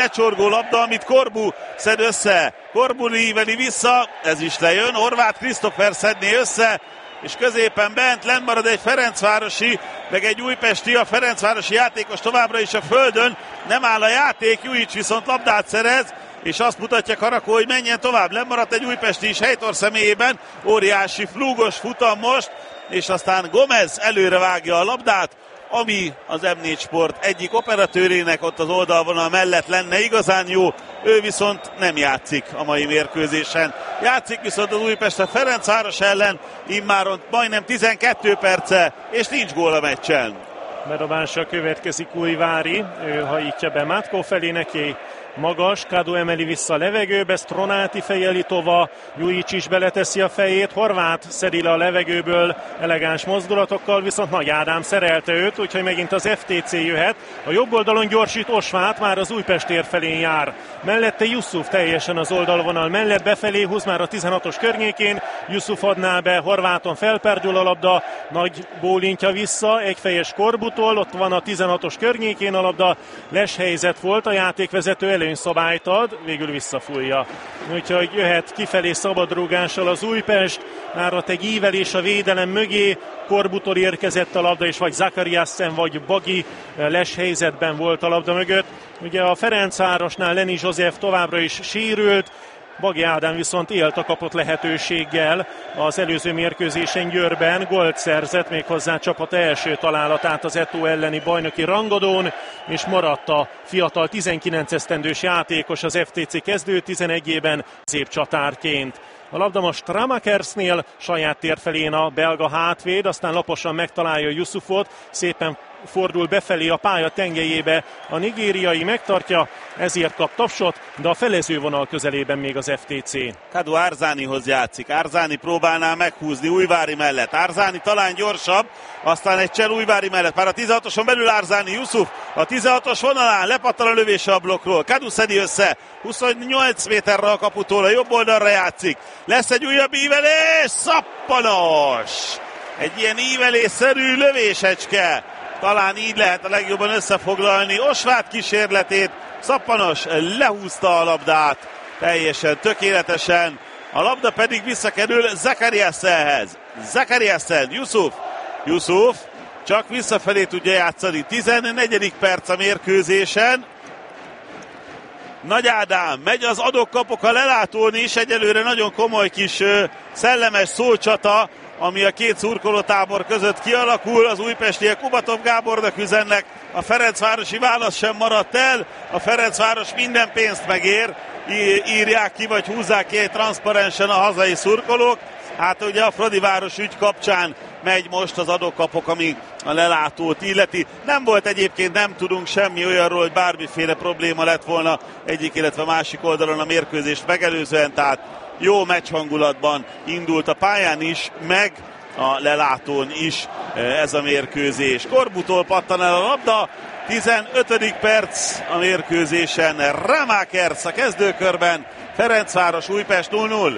lecsorgó labda, amit Corbu szed össze. Corbu íveli vissza, ez is lejön. Horváth Krisztófer szedné össze, és középen bent lenn marad egy ferencvárosi, meg egy újpesti. A ferencvárosi játékos továbbra is a földön, nem áll a játék, Jujic viszont labdát szerez, és azt mutatja Karakó, hogy menjen tovább. Lemaradt egy újpesti is Heitor személyében, óriási flúgos futam most, és aztán Gomez előre vágja a labdát, ami az M4 Sport egyik operatőrének ott az oldalvonal mellett lenne igazán jó, ő viszont nem játszik a mai mérkőzésen. Játszik viszont az Újpest a Ferencváros ellen, immáron majdnem 12 perce, és nincs gól a meccsen. Bedobással következik Újvári, ő hajítja be Mátkó felé, neki magas, Kadu emeli vissza a levegőbe, Stronati fejeli tova, Jujic is beleteszi a fejét, Horváth szedi le a levegőből elegáns mozdulatokkal, viszont Nagy Ádám szerelte őt, úgyhogy megint az FTC jöhet. A jobb oldalon gyorsít Osváth, már az Újpest tér felén jár. Mellette Yusuf teljesen az oldalvonal mellett, befelé húz már a 16-os környékén, Yusuf adná be, Horváthon felperdül a labda, Nagy bólintja vissza, egyfejes Korbutól, ott van a 16-os környékén a labda, leshelyzet volt, a játékvezető előnyszabályt ad, végül visszafújja. Úgyhogy jöhet kifelé szabadrúgással az Újpest, már ott egy ívelés a védelem mögé, Korbutól érkezett a labda, és vagy Zakariassen, vagy Bagi leshelyzetben volt a labda mögött. Ugye a Ferencvárosnál Leni József továbbra is sérült, Bagi Ádám viszont élt a kapott lehetőséggel az előző mérkőzésen Győrben, gólt szerzett, méghozzá csapat első találatát az Eto elleni bajnoki rangadón, és maradt a fiatal 19 esztendős játékos az FTC kezdő 11-ében középcsatárként. A labda most Ramakersnél, saját tér felén a belga hátvéd, aztán laposan megtalálja Yusufot, szépen fordul befelé a pálya tengelyébe, a nigériai megtartja, ezért kap tapsot, de a felezővonal közelében még az FTC. Kadu Arzánihoz játszik, Arzáni próbálná meghúzni Újvári mellett, Arzáni talán gyorsabb, aztán egy csel Újvári mellett, már a 16-oson belül Arzáni, Yusuf a 16-os vonalán, lepattan a lövése a blokkról, Kadu szedi össze, 28 méterre a kaputól, a jobb oldalra játszik, lesz egy újabb ívelés, szappanos! Egy ilyen ívelésszerű lövésecske, talán így lehet a legjobban összefoglalni Osváth kísérletét, Szappanos lehúzta a labdát, teljesen tökéletesen, a labda pedig visszakerül Zakariassenhez. Zakariassen, Yusuf csak visszafelé tudja játszani, 14. perc a mérkőzésen. Nagy Ádám megy az adok-kapok a lelátón is, egyelőre nagyon komoly kis szellemes szócsata, ami a két szurkolótábor között kialakul. Az újpestiek Kubatov Gábornak üzennek, a ferencvárosi válasz sem maradt el, a Ferencváros minden pénzt megér, írják ki vagy húzzák ki egy transzparensen a hazai szurkolók. Hát ugye a Fradiváros ügy kapcsán megy most az adok-kapok, ami a lelátót illeti. Nem volt egyébként, nem tudunk semmi olyanról, hogy bármiféle probléma lett volna egyik, illetve másik oldalon a mérkőzést megelőzően, tehát jó meccshangulatban indult a pályán is, meg a lelátón is ez a mérkőzés. Korbutól pattan el a labda, 15. perc a mérkőzésen, Ramakers a kezdőkörben, Ferencváros Újpest 0-0.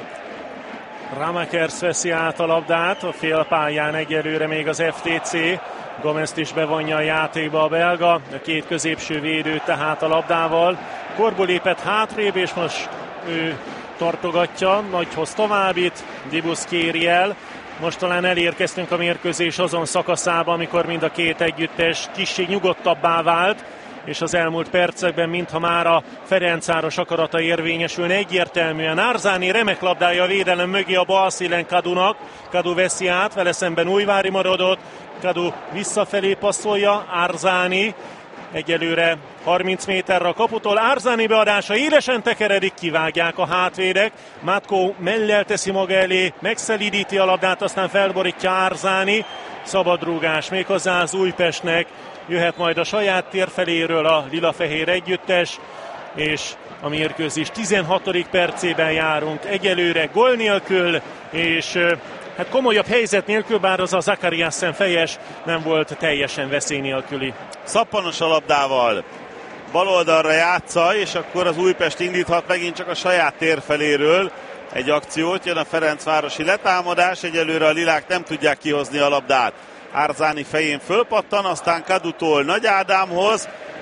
Ramakers veszi át a labdát, a félpályán egyelőre még az FTC, Gomezt is bevonja a játékba a belga, a két középső védő tehát a labdával. Korbu lépett hátrébb, és most ő tartogatja, Nagyhoz továbbít, Dibusz kéri el. Most talán elérkeztünk a mérkőzés azon szakaszába, amikor mind a két együttes kissé nyugodtabbá vált, és az elmúlt percekben, mintha már a Ferencváros akarata érvényesülne, egyértelműen Arzáni remek labdája a védelem mögé a bal szélen Kadunak. Kadu veszi át, vele szemben Újvári maradott, Kadu visszafelé passzolja, Arzáni egyelőre 30 méterre a kaputól, Arzáni beadása élesen tekeredik, kivágják a hátvédek, Mátkó mellel teszi maga elé, megszelídíti a labdát, aztán felborítja Arzáni, szabadrúgás méghozzá az Újpestnek, jöhet majd a saját tér feléről a lila-fehér együttes, és a mérkőzés 16. percében járunk egyelőre gól nélkül, és hát komolyabb helyzet nélkül, bár az a Zakariassen fejes nem volt teljesen veszély nélküli. Szappanos a labdával, bal oldalra játsza, és akkor az Újpest indíthat megint csak a saját tér feléről egy akciót, jön a ferencvárosi letámadás, egyelőre a lilák nem tudják kihozni a labdát. Arzáni fején fölpattan, aztán Kadutól Nagy Ádámhoz,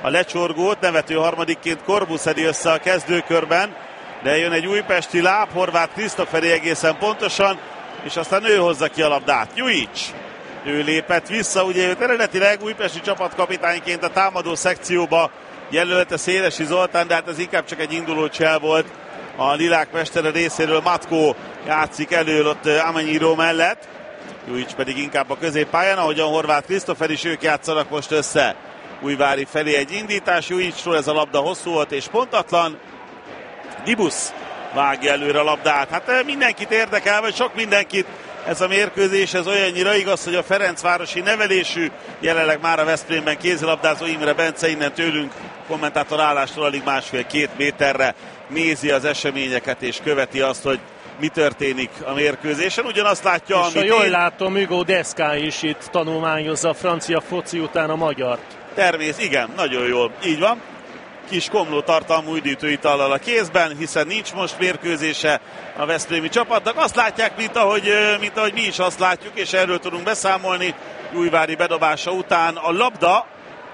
a lecsorgót, nevető harmadikként Corbu szedi össze a kezdőkörben, de jön egy újpesti láb, Horváth Krisztoferi egészen pontosan, és aztán ő hozza ki a labdát. Jujic, ő lépett vissza, ugye őt eredetileg újpesti csapatkapitányként a támadó szekcióba jelölte Szélesi Zoltán, de hát ez inkább csak egy induló csel volt a lilák mestere részéről. Matkó játszik elől ott Amenyíró mellett, Jujic pedig inkább a középpályán, ahogyan Horváth Krisztofer is, ők játszanak most össze. Újvári felé egy indítás, Jujicról ez a labda hosszú volt és pontatlan. Dibusz vágja előre a labdát. Hát mindenkit érdekel, vagy sok mindenkit ez a mérkőzés, ez olyannyira igaz, hogy a ferencvárosi nevelésű, jelenleg már a Veszprémben kézilabdázó Imre Bence innen tőlünk kommentátor állástól alig 1,5-2 méterre nézi az eseményeket és követi azt, hogy mi történik a mérkőzésen. Ugyanazt látja, és amit jól látom, Hugo Deszká is itt tanulmányozza a francia foci után a magyart. Igen, nagyon jól, így van. Kis komló tartalmú üdítőitallal a kézben, hiszen nincs most mérkőzése a veszprémi csapatnak. Azt látják, mint ahogy mi is azt látjuk, és erről tudunk beszámolni. Újvári bedobása után a labda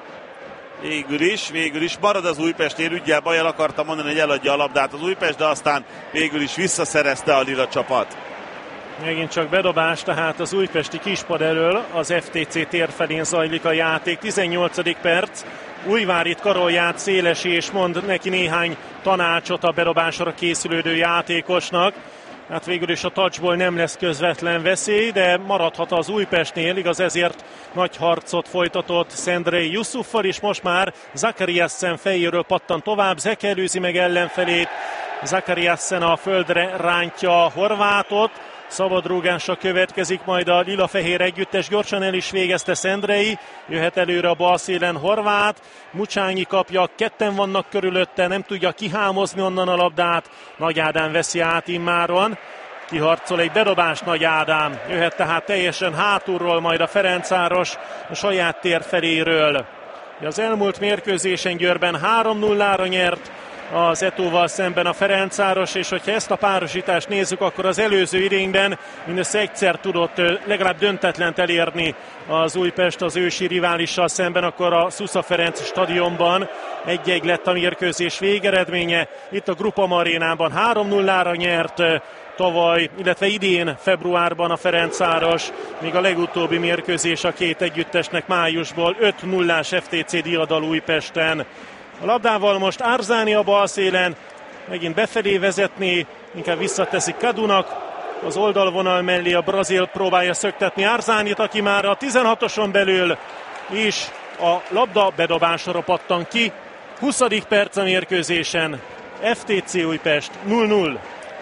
végül is marad az Újpestnél, üggyel bajjal akarta mondani, hogy eladja a labdát az Újpest, de aztán végül is visszaszerezte a lila csapat. Megint csak bedobás, tehát az újpesti kispad elől az FTC tér felén zajlik a játék. 18. perc, Újvárit karolját Szélesi, és mond neki néhány tanácsot a bedobásra készülődő játékosnak. Hát végül is a touchból nem lesz közvetlen veszély, de maradhat az Újpestnél, igaz, ezért nagy harcot folytatott Szendrei Yusuffal is, most már Zakariassen fejéről pattan tovább, Zek előzi meg ellenfelét, Zakariassen a földre rántja a Horvátot, szabadrúgásra következik majd a lila-fehér együttes, gyorsan el is végezte Szendrei, jöhet előre a bal szélen Horváth, Mucsányi kapja, ketten vannak körülötte, nem tudja kihámozni onnan a labdát, Nagy Ádám veszi át immáron, kiharcol egy bedobás Nagy Ádám, jöhet tehát teljesen hátulról majd a Ferencváros a saját tér feléről. Az elmúlt mérkőzésen Győrben 3-0-ra nyert az Etóval szemben a Ferencváros, és hogyha ezt a párosítást nézzük, akkor az előző idényben mindössze egyszer tudott legalább döntetlent elérni az Újpest az ősi riválissal szemben, akkor a Szusza Ferenc stadionban 1-1 lett a mérkőzés végeredménye. Itt a Grupam arénában 3-0-ra nyert tavaly, illetve idén februárban a Ferencváros, míg a legutóbbi mérkőzés a két együttesnek májusból 5-0-ás FTC diadal Újpesten. A labdával most Arzani a bal szélen, megint befelé vezetni, inkább visszateszik Kadunak, az oldalvonal mellé a brazil próbálja szöktetni Arzanit, aki már a 16-oson belül is a labda bedobásra pattan ki. 20. perc a mérkőzésen, FTC Újpest 0-0.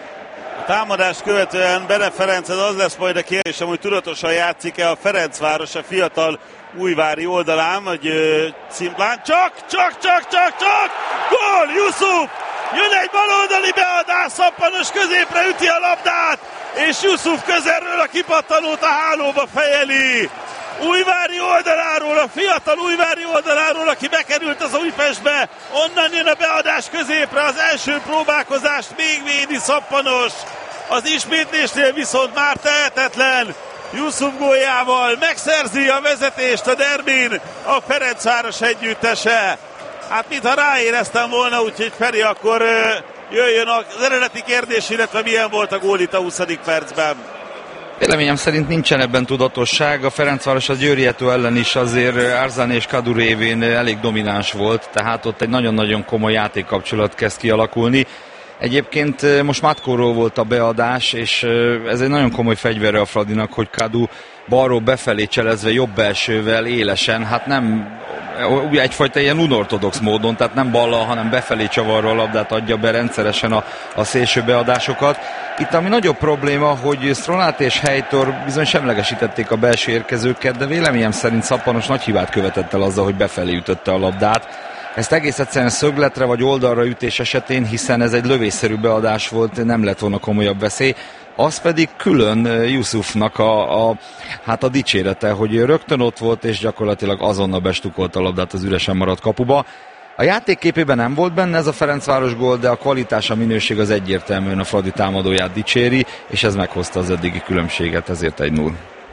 A támadást követően Bene Ferenc, ez az lesz majd a kérdésem, hogy tudatosan játszik-e a Ferencváros a fiatal újvári oldalán, vagy szimplán. Csak! Gól! Yusuf! Jön egy baloldali beadás, Szappanos középre üti a labdát, és Yusuf közelről a kipattanót a hálóba fejeli. Újvári oldaláról, a fiatal újvári oldaláról, aki bekerült az Újpestbe, onnan jön a beadás középre, az első próbálkozást még védi Szappanos. Az ismétlésnél viszont már tehetetlen. Yusuf góljával megszerzi a vezetést a derbin a Ferencváros együttese. Hát mintha ráéreztem volna, úgyhogy Feri, akkor jöjjön az eredeti kérdés, illetve milyen volt a gól itt a 20. percben. Véleményem szerint nincsen ebben tudatosság. A Ferencváros az Győri Eto ellen is azért Arzani és Kadu révén elég domináns volt, tehát ott egy nagyon-nagyon komoly játékkapcsolat kezd kialakulni. Egyébként most Matkóról volt a beadás, és ez egy nagyon komoly fegyvere a Fradinak, hogy Kadu balról befelé cselezve jobb belsővel élesen, hát nem egyfajta ilyen unortodox módon, tehát nem ballal, hanem befelé csavarra a labdát adja be rendszeresen a szélső beadásokat. Itt ami nagyobb probléma, hogy Stronát és Heitor bizony semlegesítették a belső érkezőket, de véleményem szerint Szappanos nagy hibát követett el azzal, hogy befelé ütötte a labdát. Ezt egész egyszerűen szögletre vagy oldalra ütés esetén, hiszen ez egy lövésszerű beadás volt, nem lett volna komolyabb veszély. Az pedig külön Yusufnak a dicsérete, hogy rögtön ott volt, és gyakorlatilag azonnal bestukolt a labdát az üresen maradt kapuba. A játékképében nem volt benne ez a Ferencváros gól, de a kvalitás, a minőség az egyértelműen a Fradi támadóját dicséri, és ez meghozta az eddigi különbséget, ezért 1-0.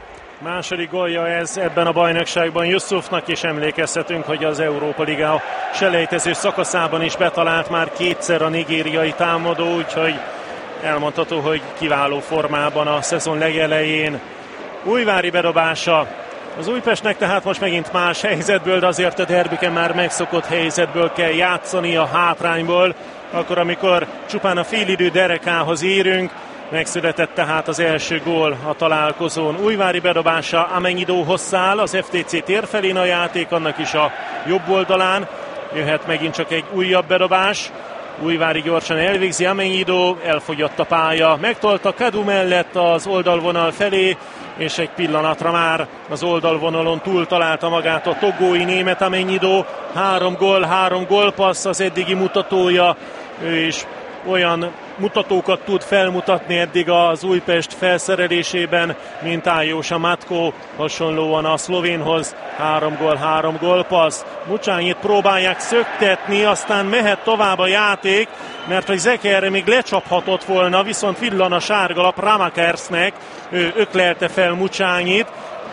Második gólja ez ebben a bajnokságban Yusufnak, és emlékezhetünk, hogy az Európa Liga selejtező szakaszában is betalált már kétszer a nigériai támadó, úgyhogy elmondható, hogy kiváló formában a szezon legelején. Újvári bedobása az Újpestnek, tehát most megint más helyzetből, de azért a derbiken már megszokott helyzetből kell játszani, a hátrányból, akkor amikor csupán a félidő derekához érünk. Megszületett tehát az első gól a találkozón. Újvári bedobása Amenyidóhoz száll, az FTC tér felén a játék, annak is a jobb oldalán. Jöhet megint csak egy újabb bedobás. Újvári gyorsan elvégzi, Amenyidó, elfogyott a pálya. Megtolta Kadu mellett az oldalvonal felé, és egy pillanatra már az oldalvonalon túl találta magát a togói német Amenyidó. 3 gólpassz az eddigi mutatója, ő is olyan mutatókat tud felmutatni eddig az Újpest felszerelésében, mint Áljósa Matko, hasonlóan a szlovénhoz. 3 gólpassz. Mucsányit próbálják szöktetni, aztán mehet tovább a játék, mert hogy Zekerre még lecsaphatott volna, viszont villan a sárgalap Ramakersnek, ő öklelte fel Mucsányit.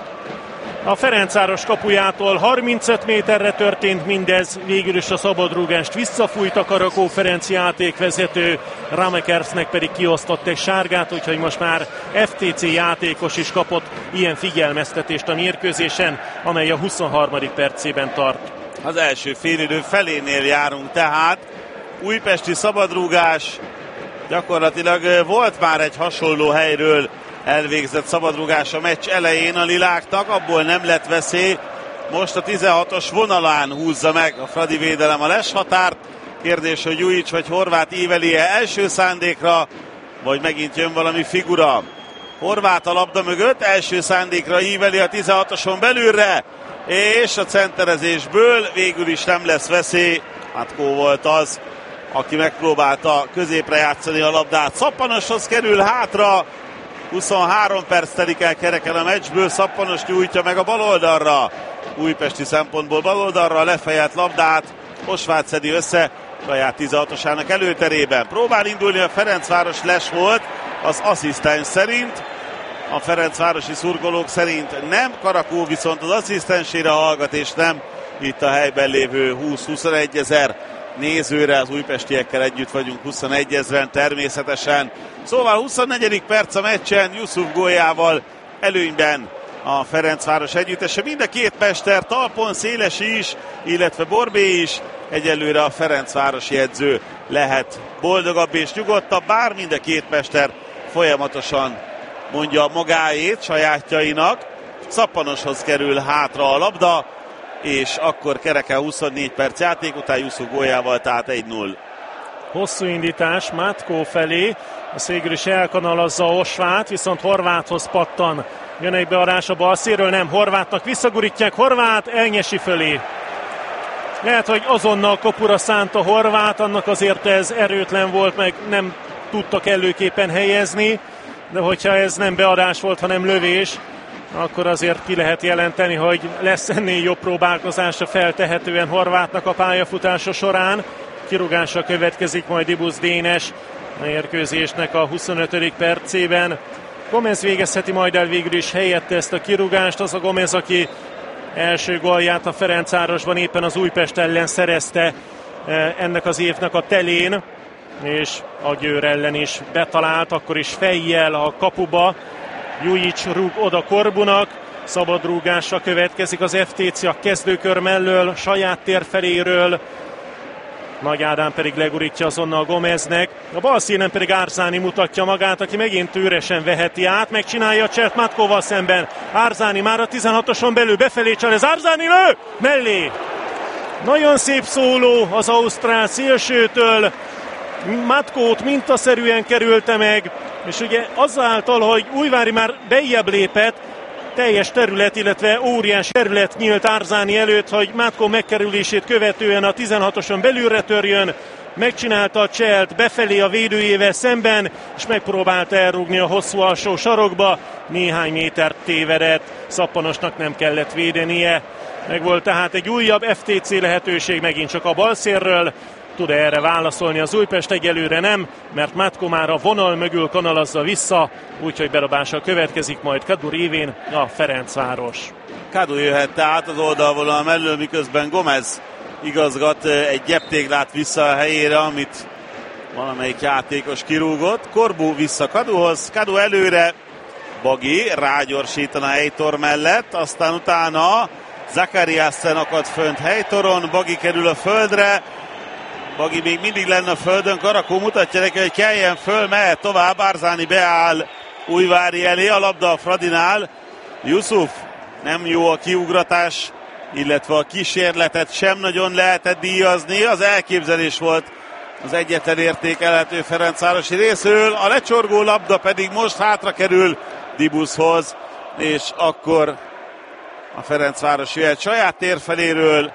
A Ferencváros kapujától 35 méterre történt mindez, végül is a szabadrúgást visszafújta a Rakó-Ferenc játékvezető, Ramakersnek pedig kiosztott egy sárgát, úgyhogy most már FTC játékos is kapott ilyen figyelmeztetést a mérkőzésen, amely a 23. percében tart. Az első félidő felénél járunk tehát. Újpesti szabadrúgás, gyakorlatilag volt már egy hasonló helyről elvégzett szabadrúgás a meccs elején a liláknak, abból nem lett veszély. Most a 16-os vonalán húzza meg a Fradi védelem a leshatárt. Kérdés, hogy Jujic vagy Horváth íveli-e első szándékra, vagy megint jön valami figura. Horváth a labda mögött, első szándékra íveli a 16-oson belülre, és a centerezésből végül is nem lesz veszély. Matko volt az, aki megpróbálta középre játszani a labdát. Szappanoshoz kerül hátra, 23 perc telik el kereken a meccsből, Szappanos nyújtja meg a baloldalra. Újpesti szempontból baloldalra a lefejelt labdát Osváth szedi össze saját 16-osának előterében. Próbál indulni a Ferencváros, Les volt az asszisztens szerint. A ferencvárosi szurkolók szerint nem, Karakó viszont az asszisztensére hallgat, és nem itt a helyben lévő 20-21 ezer nézőre, az újpestiekkel együtt vagyunk 21 ezeren természetesen. Szóval 24. perc a meccsen, Yusuf góljával előnyben a Ferencváros együttese. Mind a két mester, Talpon, Szélesi is, illetve Borbé is. Egyelőre a ferencvárosi edző lehet boldogabb és nyugodtabb, bár mind a két mester folyamatosan mondja magáét sajátjainak. Szappanoshoz kerül hátra a labda, és akkor kereken 24 perc játék után Yusuf góljával, tehát 1-0. Hosszú indítás Matko felé, a végül is elkanalazza Osváth, viszont Horváthhoz pattan. Jön egy beadás a bal szélről, nem, Horváthnak visszagurítják, Horváth elnyesi fölé. Lehet, hogy azonnal kapura szánta Horváth, annak azért ez erőtlen volt, meg nem tudtak előképpen helyezni, de hogyha ez nem beadás volt, hanem lövés, akkor azért ki lehet jelenteni, hogy lesz ennél jobb próbálkozása feltehetően Horváthnak a pályafutása során. Kirúgása következik majd Ibusz Dénes a mérkőzésnek a 25. percében. Gomez végezheti majd el végül is helyette ezt a kirúgást, az a Gomez, aki első gólját a Ferencvárosban éppen az Újpest ellen szerezte ennek az évnek a telén, és a Győr ellen is betalált, akkor is fejjel a kapuba. Jujic rúg oda Korbunak, szabadrúgásra következik az FTC a kezdőkör mellől, saját tér feléről. Nagy Ádám pedig legurítja azonnal Gomeznek. A bal színen pedig Árzáni mutatja magát, aki megint üresen veheti át, megcsinálja a cselt Matkoval szemben. Árzáni már a 16-oson belül befelé csal, ez Árzáni lő! Mellé! Nagyon szép szóló az ausztrál szélsőtől. Matkót mintaszerűen kerülte meg, és ugye azáltal, hogy Újvári már bejjebb lépett, teljes terület, illetve óriás terület nyílt Árzáni előtt, hogy Matko megkerülését követően a 16-oson belülre törjön, megcsinálta a cselt befelé a védőjével szemben, és megpróbálta elrúgni a hosszú alsó sarokba, néhány métert tévedett, Szappanosnak nem kellett védenie. Meg volt tehát egy újabb FTC lehetőség megint csak a balszélről, tud erre válaszolni az Újpest? Egyelőre nem, mert Matko már a vonal mögül kanalazza vissza, úgyhogy berabással következik majd Kadu révén a Ferencváros. Kadu jöhette át az oldalvonal mellől, miközben Gomez igazgat egy gyeptéglát vissza a helyére, amit valamelyik játékos kirúgott. Korbu vissza Kaduhoz, Kadu előre, Bagi rágyorsítana Heitor mellett, aztán utána Zakariassen akad fönt Heitoron, Bagi kerül a földre, Bagi még mindig lenne a földön, Karakó mutatja neki, hogy keljen föl, mehet tovább, Arzani beáll Újvári elé, a labda a Fradinál, Yusuf, nem jó a kiugratás, illetve a kísérletet sem nagyon lehetett díjazni, az elképzelés volt az egyetlen értékelhető ferencvárosi részről, a lecsorgó labda pedig most hátra kerül Dibuszhoz, és akkor a Ferencváros jöhet saját tér feléről.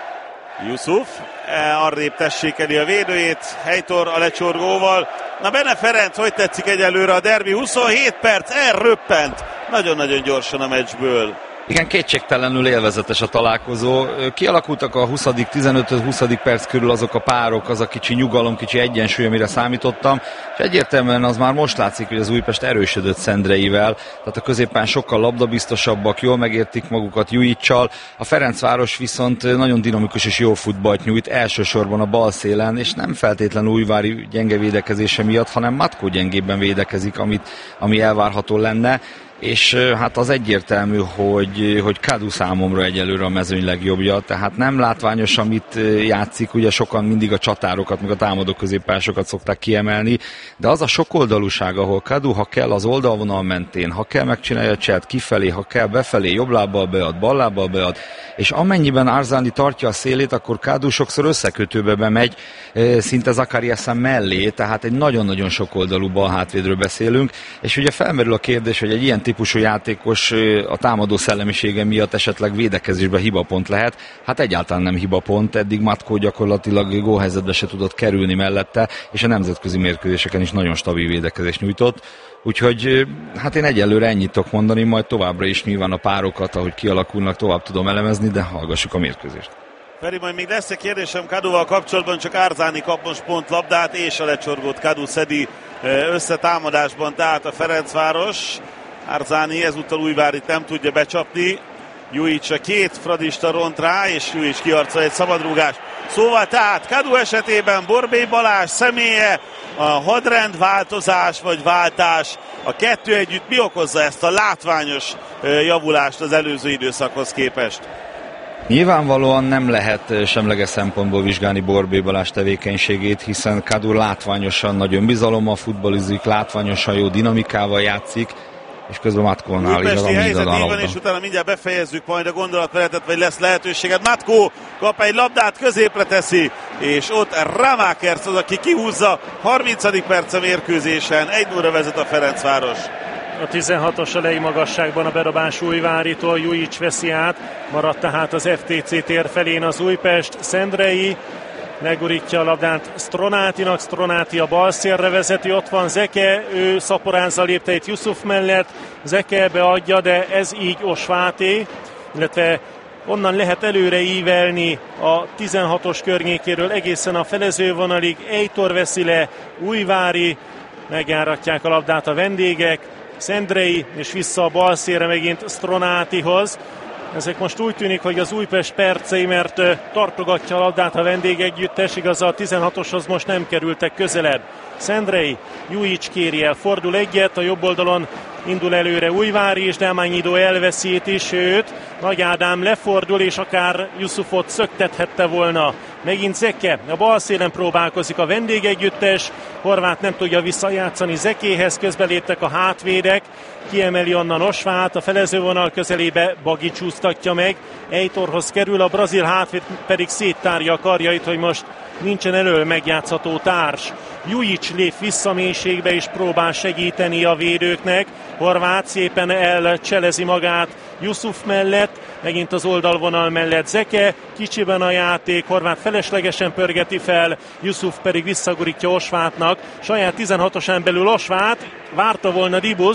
Yusuf arrébb tessékeli a védőjét, Heitor a lecsorgóval. Na benne Ferenc, hogy tetszik egyelőre a derbi? 27 perc, elröppent nagyon-nagyon gyorsan a meccsből. Igen, kétségtelenül élvezetes a találkozó. Kialakultak a 20., 15-20. perc körül azok a párok, az a kicsi nyugalom, kicsi egyensúly, amire számítottam, és egyértelműen az már most látszik, hogy az Újpest erősödött Szendreivel, tehát a középen sokkal labdabiztosabbak, jól megértik magukat Jujicsal, a Ferencváros viszont nagyon dinamikus és jó futballt nyújt, elsősorban a bal szélen, és nem feltétlenül Újvári gyenge védekezése miatt, hanem Matko gyengébben védekezik, ami elvárható lenne. És hát az egyértelmű, hogy Kadu számomra egyelőre a mezőny legjobbja, tehát nem látványos, amit játszik, ugye sokan mindig a csatárokat, meg a támadó középpásokat szokták kiemelni, de az a sokoldalúság, ahol Kadu, ha kell az oldalvonal mentén, ha kell megcsinálja a cselt kifelé, ha kell befelé, jobb lábbal bead, bal lábbal bead, és amennyiben Arzani tartja a szélét, akkor Kadu sokszor összekötőbe bemegy, szinte Zakariassen mellé, tehát egy nagyon-nagyon sokoldalú balhátvédről beszélünk, és ugye felmerül a kérdés, hogy egy ilyen típusú játékos a támadó szellemisége miatt esetleg védekezésben hibapont lehet. Hát egyáltalán nem hibapont, eddig Matko gyakorlatilag gólhelyzetbe se tudott kerülni mellette, és a nemzetközi mérkőzéseken is nagyon stabil védekezést nyújtott. Úgyhogy hát én egyelőre ennyit tudok mondani, majd továbbra is nyilván a párokat, ahogy kialakulnak, tovább tudom elemezni, de hallgassuk a mérkőzést. Feri, majd még lesz egy kérdésem Kaduval kapcsolatban, csak Arzani kap most pont labdát, és a lecsorgót Kadu szedi összetámadásban, tehát a Ferencváros. Arzani ezúttal Újvárit nem tudja becsapni. Jujic a két fradista ront rá, és Jujic kiharcol egy szabadrúgást. Szóval tehát Kadu esetében Borbély Balázs személye, a hadrendváltozás vagy váltás, a kettő együtt mi okozza ezt a látványos javulást az előző időszakhoz képest? Nyilvánvalóan nem lehet semleges szempontból vizsgálni Borbély Balázs tevékenységét, hiszen Kadu látványosan nagy önbizalommal futballizik, látványosan jó dinamikával játszik, és közben Matkónál is az helyzet így van, és utána mindjárt befejezzük majd a gondolatmenetet, vagy lesz lehetőséged. Matko kap egy labdát, középre teszi, és ott Ramakers az, aki kihúzza. 30. perc a mérkőzésen, 1-0-ra vezet a Ferencváros. A 16-os a lei magasságban a berabás Újváritól, Jujic veszi át, maradt tehát az FTC tér felén az Újpest, Szendrei legurítja a labdát Stronátinak, Stronáti a bal szélre vezeti, ott van Zeke, ő szaporázza lépteit Yusuf mellett, Zeke beadja, de ez így Osváté, illetve onnan lehet előre ívelni a 16-os környékéről egészen a felezővonalig, Heitor veszi le, Újvári, megjáratják a labdát a vendégek, Szendrei, és vissza a bal szélre megint Stronátihoz. Ezek most úgy tűnik, hogy az Újpest percei, mert tartogatja a labdát a vendégegyüttes, igaz a 16-oshoz most nem kerültek közelebb. Szendrei, Jujic kéri el, fordul egyet, a jobb oldalon indul előre Újvári, és Delmányidó elveszi is őt. Nagy Ádám lefordul, és akár Yusufot szöktethette volna. Megint Zeke, a bal szélen próbálkozik a vendégegyüttes, Horváth nem tudja visszajátszani Zekéhez, közbeléptek a hátvédek, kiemeli onnan Osvát, a felezővonal közelébe Bagi csúsztatja meg, Heitorhoz kerül, a brazil hátvéd pedig széttárja a karjait, hogy most nincsen elől megjátszható társ. Jujic lép vissza mélységbe és próbál segíteni a védőknek. Horváth szépen elcselezi magát Yusuf mellett, megint az oldalvonal mellett Zeke, kicsiben a játék, Horváth feleslegesen pörgeti fel, Yusuf pedig visszagurítja Osvátnak, saját 16-osán belül Osváth, várta volna Dibuszt,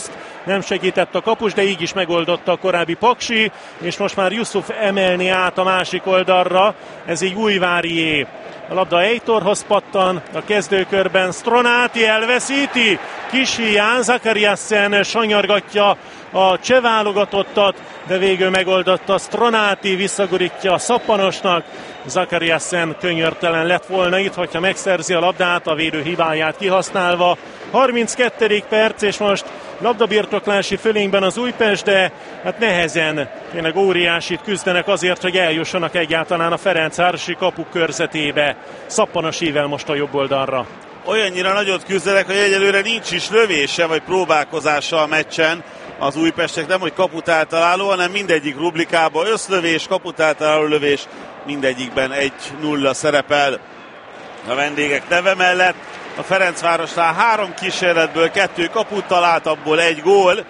nem segített a kapus, de így is megoldotta a korábbi Paksi, és most már Yusuf emelni át a másik oldalra, ez így Újvárié. A labda Eitorhoz pattan, a kezdőkörben Stronati elveszíti, kis hiány, Zakariasen sanyargatja a cseh válogatottat, de végül megoldotta Stronati, visszagurítja Szappanosnak. Zakariasen könyörtelen lett volna itt, hogyha megszerzi a labdát, a védő hibáját kihasználva. 32. perc, és most labdabirtoklási fölényben az Újpest, de hát nehezen, tényleg óriásit küzdenek azért, hogy eljussanak egyáltalán a Ferencvárosi kapu körzetébe. Szappanos ível most a jobb oldalra. Olyannyira nagyot küzdenek, hogy egyelőre nincs is lövése vagy próbálkozása a meccsen az Újpestek, nem hogy kaput eltaláló, hanem mindegyik rubrikában összlövés, kaput eltaláló lövés, mindegyikben 1-0 szerepel a vendégek neve mellett. A Ferencvárosnál 3 kísérletből 2 kaput talált, abból 1 gól.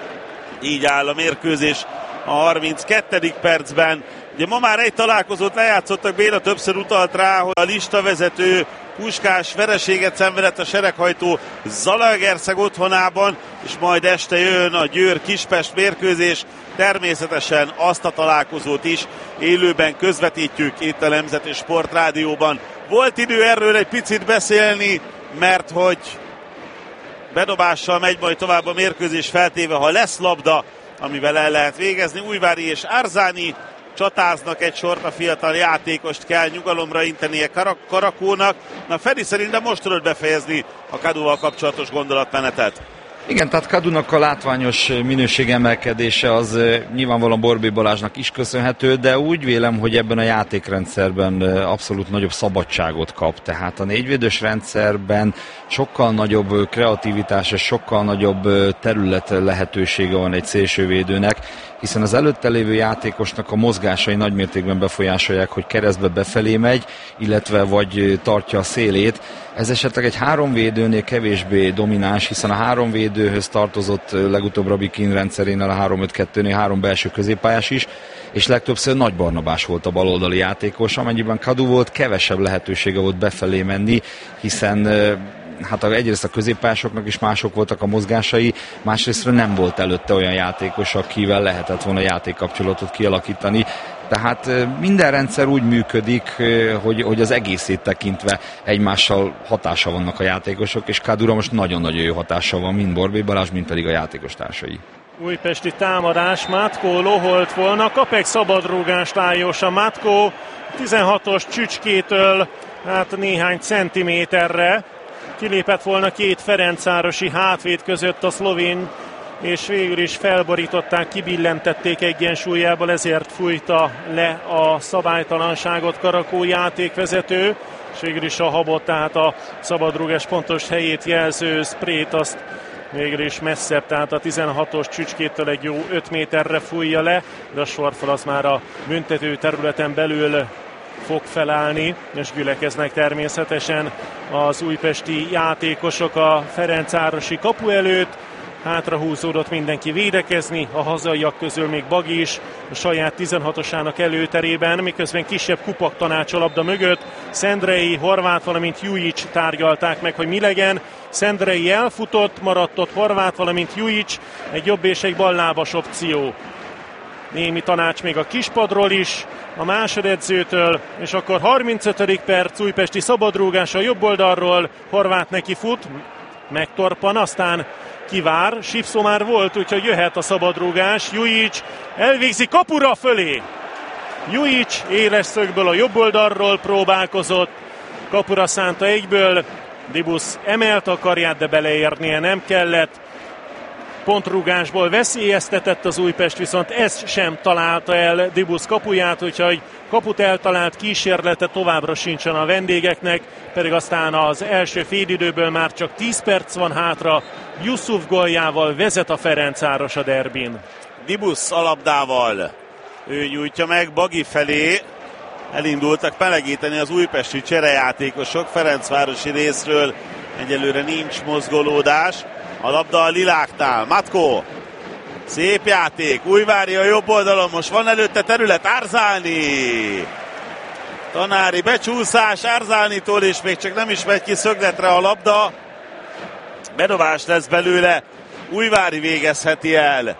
Így áll a mérkőzés a 32. percben. Ugye ma már egy találkozót lejátszottak, Béla többször utalt rá, hogy a listavezető Puskás vereséget szenvedett a sereghajtó Zalaegerszeg otthonában, és majd este jön a Győr-Kispest mérkőzés. Természetesen azt a találkozót is élőben közvetítjük itt a Nemzeti Sport Rádióban. Volt idő erről egy picit beszélni, mert hogy bedobással megy majd tovább a mérkőzés, feltéve, ha lesz labda, amivel el lehet végezni. Újvári és Arzáni csatáznak egy sort, a fiatal játékost kell nyugalomra intenie Karakónak. Na, Feri, szerintem most tudod befejezni a Kaduval kapcsolatos gondolatmenetet. Igen, tehát Kadunak a látványos minőségemelkedése az nyilvánvalóan Borbély Balázsnak is köszönhető, de úgy vélem, hogy ebben a játékrendszerben abszolút nagyobb szabadságot kap. Tehát a négyvédős rendszerben sokkal nagyobb kreativitás és sokkal nagyobb terület lehetősége van egy szélsővédőnek, hiszen az előtte lévő játékosnak a mozgásai nagymértékben befolyásolják, hogy keresztbe befelé megy, illetve vagy tartja a szélét. Ez esetleg egy 3 védőnél kevésbé domináns, hiszen a 3 védőhöz tartozott legutóbb Rabikin rendszerénél a 3-5-2-nél 3 belső középpályás is, és legtöbbször Nagy Barnabás volt a baloldali játékos, amennyiben Kadu volt, kevesebb lehetősége volt befelé menni, hiszen hát egyrészt a középpályásoknak is mások voltak a mozgásai, másrésztről nem volt előtte olyan játékos, akivel lehetett volna játékkapcsolatot kialakítani. Tehát minden rendszer úgy működik, hogy az egészét tekintve egymással hatása vannak a játékosok, és Kadura most nagyon-nagyon jó hatása van, mind Borbély Balázs, mind pedig a játékostársai. Újpesti támadás, Matkó loholt volna, kap egy szabadrúgást Lájosa. Matkó 16-os Csücskétől hát néhány centiméterre kilépett volna 2 ferencvárosi hátvéd között a szlovén, és végül is felborították, kibillentették egyensúlyából, ezért fújta le a szabálytalanságot Karakó játékvezető, és végül is a habot, tehát a szabadrúgás pontos helyét jelző sprayt azt végül is messzebb, tehát a 16-os Csücskétől egy jó 5 méterre fújja le, de a sorfal az már a büntető területen belül fog felállni, és gyülekeznek természetesen az újpesti játékosok a ferencvárosi kapu előtt. Hátra húzódott mindenki védekezni, a hazaiak közül még Bagi is a saját 16-osának előterében, miközben kisebb kupaktanács a labda mögött. Szendrei, Horváth, valamint Jujic tárgyalták meg, hogy mi legyen. Szendrei elfutott, maradt ott Horváth, valamint Jujic, egy jobb és egy ballábas opció. Némi tanács még a kispadról is, a másodedzőtől, és akkor 35. perc, újpesti szabadrúgás a jobb oldalról, Horváth neki fut, megtorpan, aztán kivár, Sipszó már volt, úgyhogy jöhet a szabadrúgás, Jujic elvégzi kapura fölé. Jujic éles szögből a jobb oldalról próbálkozott, kapura szánta egyből, Dibusz emelt a karját, de beleérnie nem kellett. Pontrúgásból veszélyeztetett az Újpest, viszont ezt sem találta el Dibusz kapuját, úgyhogy kaput eltalált kísérlete továbbra sincsen a vendégeknek, pedig aztán az első félidőből már csak 10 perc van hátra, Yusuf góljával vezet a Ferencváros a derbin. Dibusz a labdával, ő nyújtja meg Bagi felé, elindultak melegíteni az újpesti cserejátékosok, Ferencvárosi részről egyelőre nincs mozgolódás. A labda a liláknál, Matkó, szép játék, Újvári a jobb oldalon, most van előtte terület, Arzáni, tanári becsúszás Arzánitól, és még csak nem is megy ki szögletre a labda, bedobás lesz belőle, Újvári végezheti el.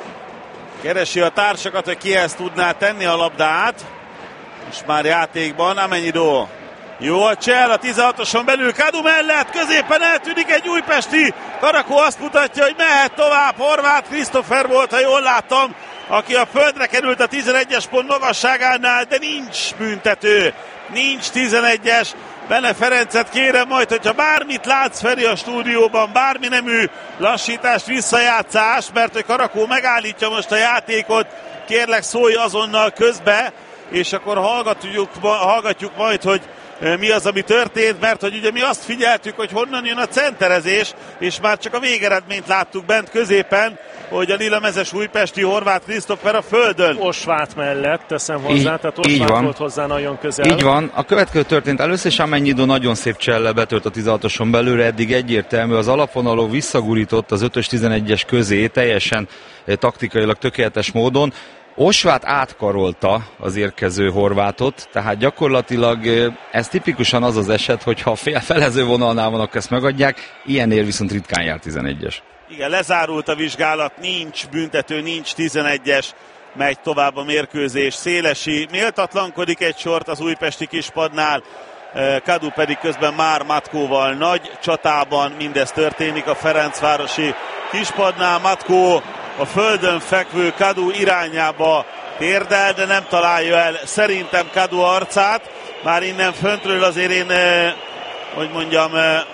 Keresi a társakat, hogy kihez tudná tenni a labdát. Most már játékban Amennyidó. Jó a csel, a 16-oson belül Kadu mellett, középen eltűnik egy újpesti. Karakó azt mutatja, hogy mehet tovább. Horváth Krisztófer volt, ha jól láttam, aki a földre került a 11-es pont magasságánál, de nincs büntető. Nincs 11-es. Bene Ferencet kérem majd, hogyha bármit látsz, Feri, a stúdióban, bármi nemű lassítást, visszajátszást, mert hogy Karakó megállítja most a játékot, kérlek szólj azonnal közbe, és akkor hallgatjuk majd, hogy mi az, ami történt, mert hogy ugye mi azt figyeltük, hogy honnan jön a centerezés, és már csak a végeredményt láttuk bent középen, hogy a lilamezes újpesti Horváth Krisztófer a földön. Osváth mellett teszem hozzá, tehát Osváth volt hozzá nagyon közel. Így van, a következő történt először, és Amennyidó nagyon szép csellel betört a 16-oson belőle, eddig egyértelmű, az alapvonalon visszagurított az 5-ös 11-es közé, teljesen taktikailag tökéletes módon. Osváth átkarolta az érkező Horváthot, tehát gyakorlatilag ez tipikusan az az eset, hogyha a felező vonalnál van, akkor ezt megadják, ilyenért viszont ritkán jár 11-es. Igen, lezárult a vizsgálat, nincs büntető, nincs 11-es, megy tovább a mérkőzés. Szélesi méltatlankodik egy sort az újpesti kispadnál, Kadu pedig közben már Matkóval nagy csatában, mindez történik a ferencvárosi kispadnál. Matkó a földön fekvő Kadu irányába térdel, de nem találja el szerintem Kadu arcát. Már innen föntről azért én, hogy mondjam,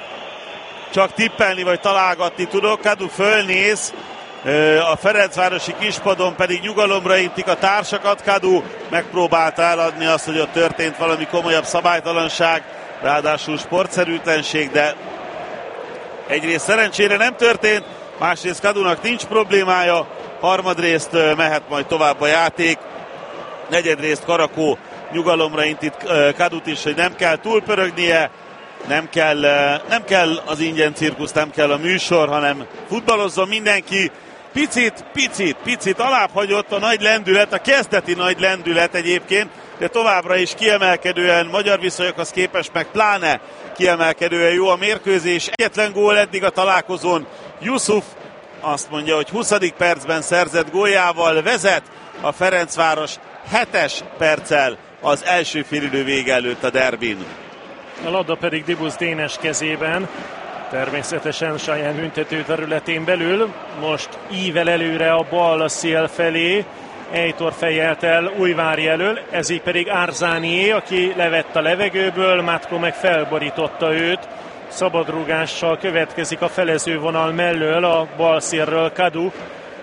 csak tippelni vagy találgatni tudok. Kadu fölnéz, a ferencvárosi kispadon pedig nyugalomra intik a társakat. Kadu megpróbálta eladni azt, hogy ott történt valami komolyabb szabálytalanság, ráadásul sportszerűtlenség, de egyrészt szerencsére nem történt, másrészt Kadunak nincs problémája, harmadrészt mehet majd tovább a játék, negyedrészt Karakó nyugalomra intit Kadut is, hogy nem kell túlpörögnie, nem kell az ingyen cirkusz, nem kell a műsor, hanem futballozzon mindenki. Picit alább hagyott a nagy lendület, a kezdeti nagy lendület egyébként, de továbbra is kiemelkedően, magyar viszonyokhoz képest meg pláne kiemelkedően jó a mérkőzés. Egyetlen gól eddig a találkozón. Yusuf azt mondja, hogy 20. percben szerzett góljával vezet a Ferencváros 7 perccel az első félidő vége előtt a derbin. A labda pedig Dibusz Dénes kezében, természetesen saját büntető területén belül. Most ível előre a bal szél felé, Ejtor fejelt el Újvári elől, ez így pedig Arzánié, aki levett a levegőből, Matko meg felborította őt. Szabadrúgással következik a felezővonal mellől, a bal szélről Kadu.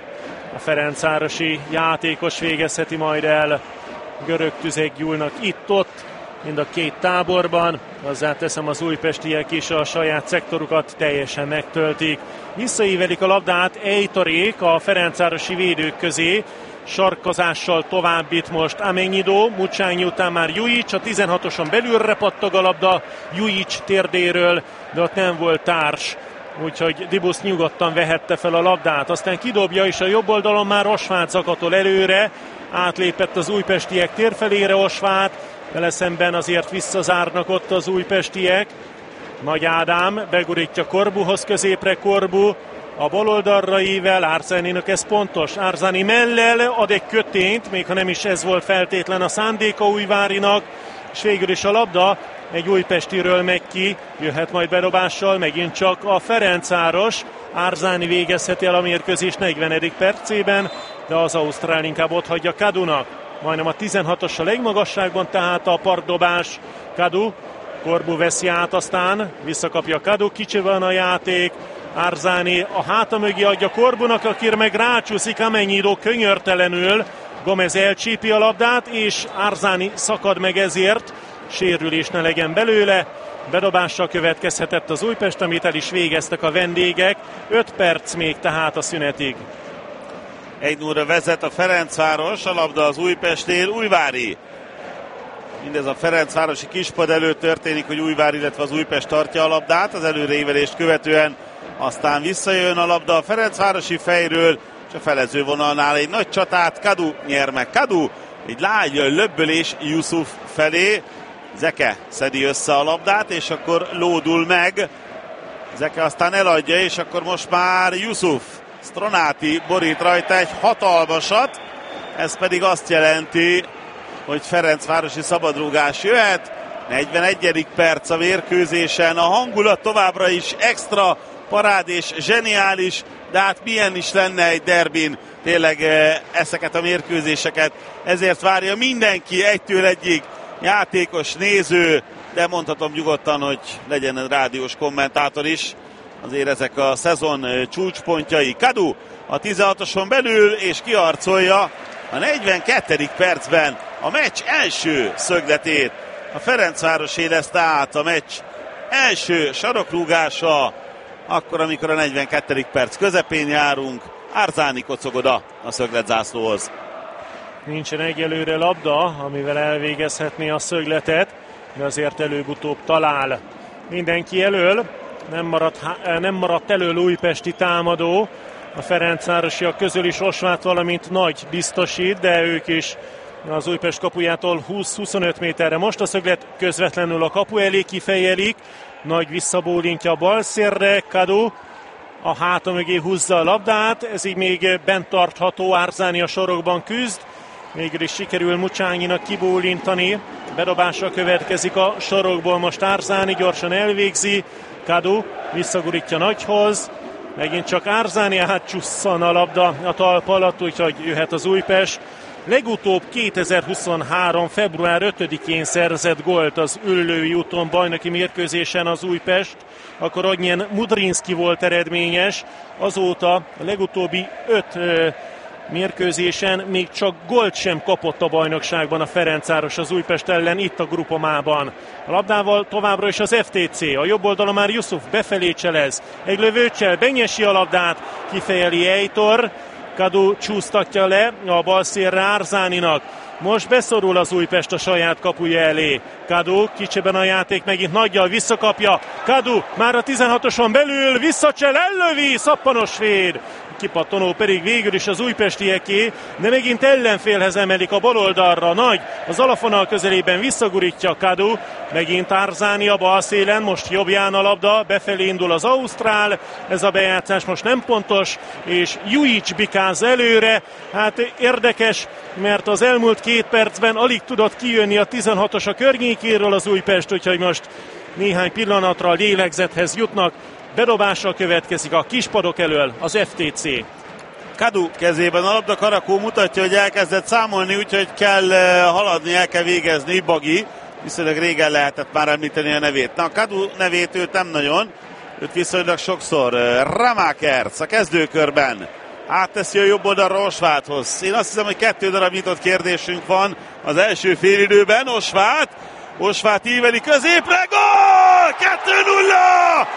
A ferencvárosi játékos végezheti majd el, görög tüzek gyúlnak itt-ott, mind a két táborban. Hozzáteszem, az újpestiek is a saját szektorukat teljesen megtöltik. Visszaívelik a labdát Ejtorék a ferencvárosi védők közé. Sarkazással továbbít most Amennyidó, Mucsányi után már Jujic, a 16-oson belülre pattog a labda Jujic térdéről, de ott nem volt társ, úgyhogy Dibusz nyugodtan vehette fel a labdát, aztán kidobja, és a jobb oldalon már Osváth zakatol előre, átlépett az újpestiek térfelére Osváth, vele szemben azért visszazárnak ott az újpestiek. Nagy Ádám begurítja Korbuhoz középre, Korbu a bal oldalra ível, Arzáninak ez pontos, Arzáni mellel ad egy kötényt, még ha nem is ez volt feltétlen a szándéka Újvárinak, és végül is a labda egy újpestiről megy ki, jöhet majd bedobással, megint csak a Ferencváros. Arzáni végezheti el a mérkőzés 40. percében, de az ausztrál inkább ott hagyja Kadunak. Majdnem a 16-os a legmagasságban, tehát a partdobás. Kadu, Korbu veszi át, aztán visszakapja Kadu, kicsi van a játék. Arzáni a háta mögé adja Korbunak, aki meg rácsúszik Amennyidó könyörtelenül. Gomez elcsípi a labdát, és Arzáni szakad meg ezért. Sérülés ne legyen belőle. Bedobással következhetett az Újpest, amit el is végeztek a vendégek. 5 perc még tehát a szünetig. 1-0-ra vezet a Ferencváros, a labda az Újpestnél, Újvári. Mindez a Ferencvárosi kispad előtt történik, hogy Újvári, illetve az Újpest tartja a labdát, az előreívelést követően aztán visszajön a labda a Ferencvárosi fejről, és a felezővonalnál egy nagy csatát Kadu nyer meg. Kadu, egy lágy löbbölés Yusuf felé, Zeke szedi össze a labdát, és akkor lódul meg. Zeke aztán eladja, és akkor most már Yusuf Stronati borít rajta egy hatalmasat, ez pedig azt jelenti, hogy Ferencvárosi szabadrúgás jöhet. 41. perc a mérkőzésen, a hangulat továbbra is extra, parád és zseniális, de hát milyen is lenne egy derbin tényleg ezeket a mérkőzéseket. Ezért várja mindenki egytől egyig, játékos, néző, de mondhatom nyugodtan, hogy legyen rádiós kommentátor is. Azért ezek a szezon csúcspontjai. Kadu a 16-oson belül, és kiarcolja a 42. percben a meccs első szögletét. A Ferencváros érezte át a meccs első sarokrúgása, akkor, amikor a 42. perc közepén járunk. Arzani kocog oda a szögletzászlóhoz. Nincsen egyelőre labda, amivel elvégezhetné a szögletet, de azért előbb-utóbb talál. Mindenki elől, nem maradt elől újpesti támadó. A Ferencvárosiak közül is Osvát, valamint Nagy biztosít, de ők is az Újpest kapujától 20-25 méterre. Most a szöglet közvetlenül a kapu elé kifejelik. Nagy visszabólintja a bal szélre, Kadu a háta mögé húzza a labdát, ez így még bent tartható, Arzani a sorokban küzd. Végül is sikerül Mucsányinak kibólintani. Bedobásra következik a sorokból most Arzani, gyorsan elvégzi. Kadu visszagurítja Nagyhoz. Megint csak Arzani, átcsusszan a labda a talp alatt, úgyhogy jöhet az Újpest. Legutóbb 2023. február 5-én szerzett gólt az Üllői úton bajnoki mérkőzésen az Újpest. Akkor Ognjen Mudrinski volt eredményes. Azóta a legutóbbi 5 mérkőzésen még csak gólt sem kapott a bajnokságban a Ferencváros az Újpest ellen itt a grupomában. A labdával továbbra is az FTC, a jobb oldalon már Yusuf befelé cselez. Egy lövőcsel benyesi a labdát, kifejeli Eitor. Kadu csúsztatja le a bal szélre Arzaninak. Most beszorul az Újpest a saját kapuja elé. Kadu kicsiben a játék, megint Nagyjal visszakapja. Kadu már a 16-oson belül, visszacsel, ellövi, szappanos svéd. Kipattanó pedig végül is az újpestieké, de megint ellenfélhez emelik a baloldalra. Nagy az alafonal közelében visszagurítja Kadu, megint Arzani a bal szélen, most jobbján a labda, befelé indul az ausztrál, ez a bejátszás most nem pontos, és Jujic bikáz előre. Hát érdekes, mert az elmúlt 2 percben alig tudott kijönni a 16-os a környékéről az Újpest, úgyhogy most néhány pillanatra a lélegzethez jutnak. Bedobással következik a kispadok elől az FTC. Kadu kezében a labda, Karakó mutatja, hogy elkezdett számolni, úgyhogy kell haladni, el kell végezni. Bagi, viszonylag régen lehetett már említeni a nevét. Na, a Kadu nevét őt nem nagyon, őt viszonylag sokszor. Ramákerc a kezdőkörben átteszi a jobb oldalra Osváthoz. Én azt hiszem, hogy 2 darab nyitott kérdésünk van az első félidőben. Osvát íveli középre, gól! 2-0!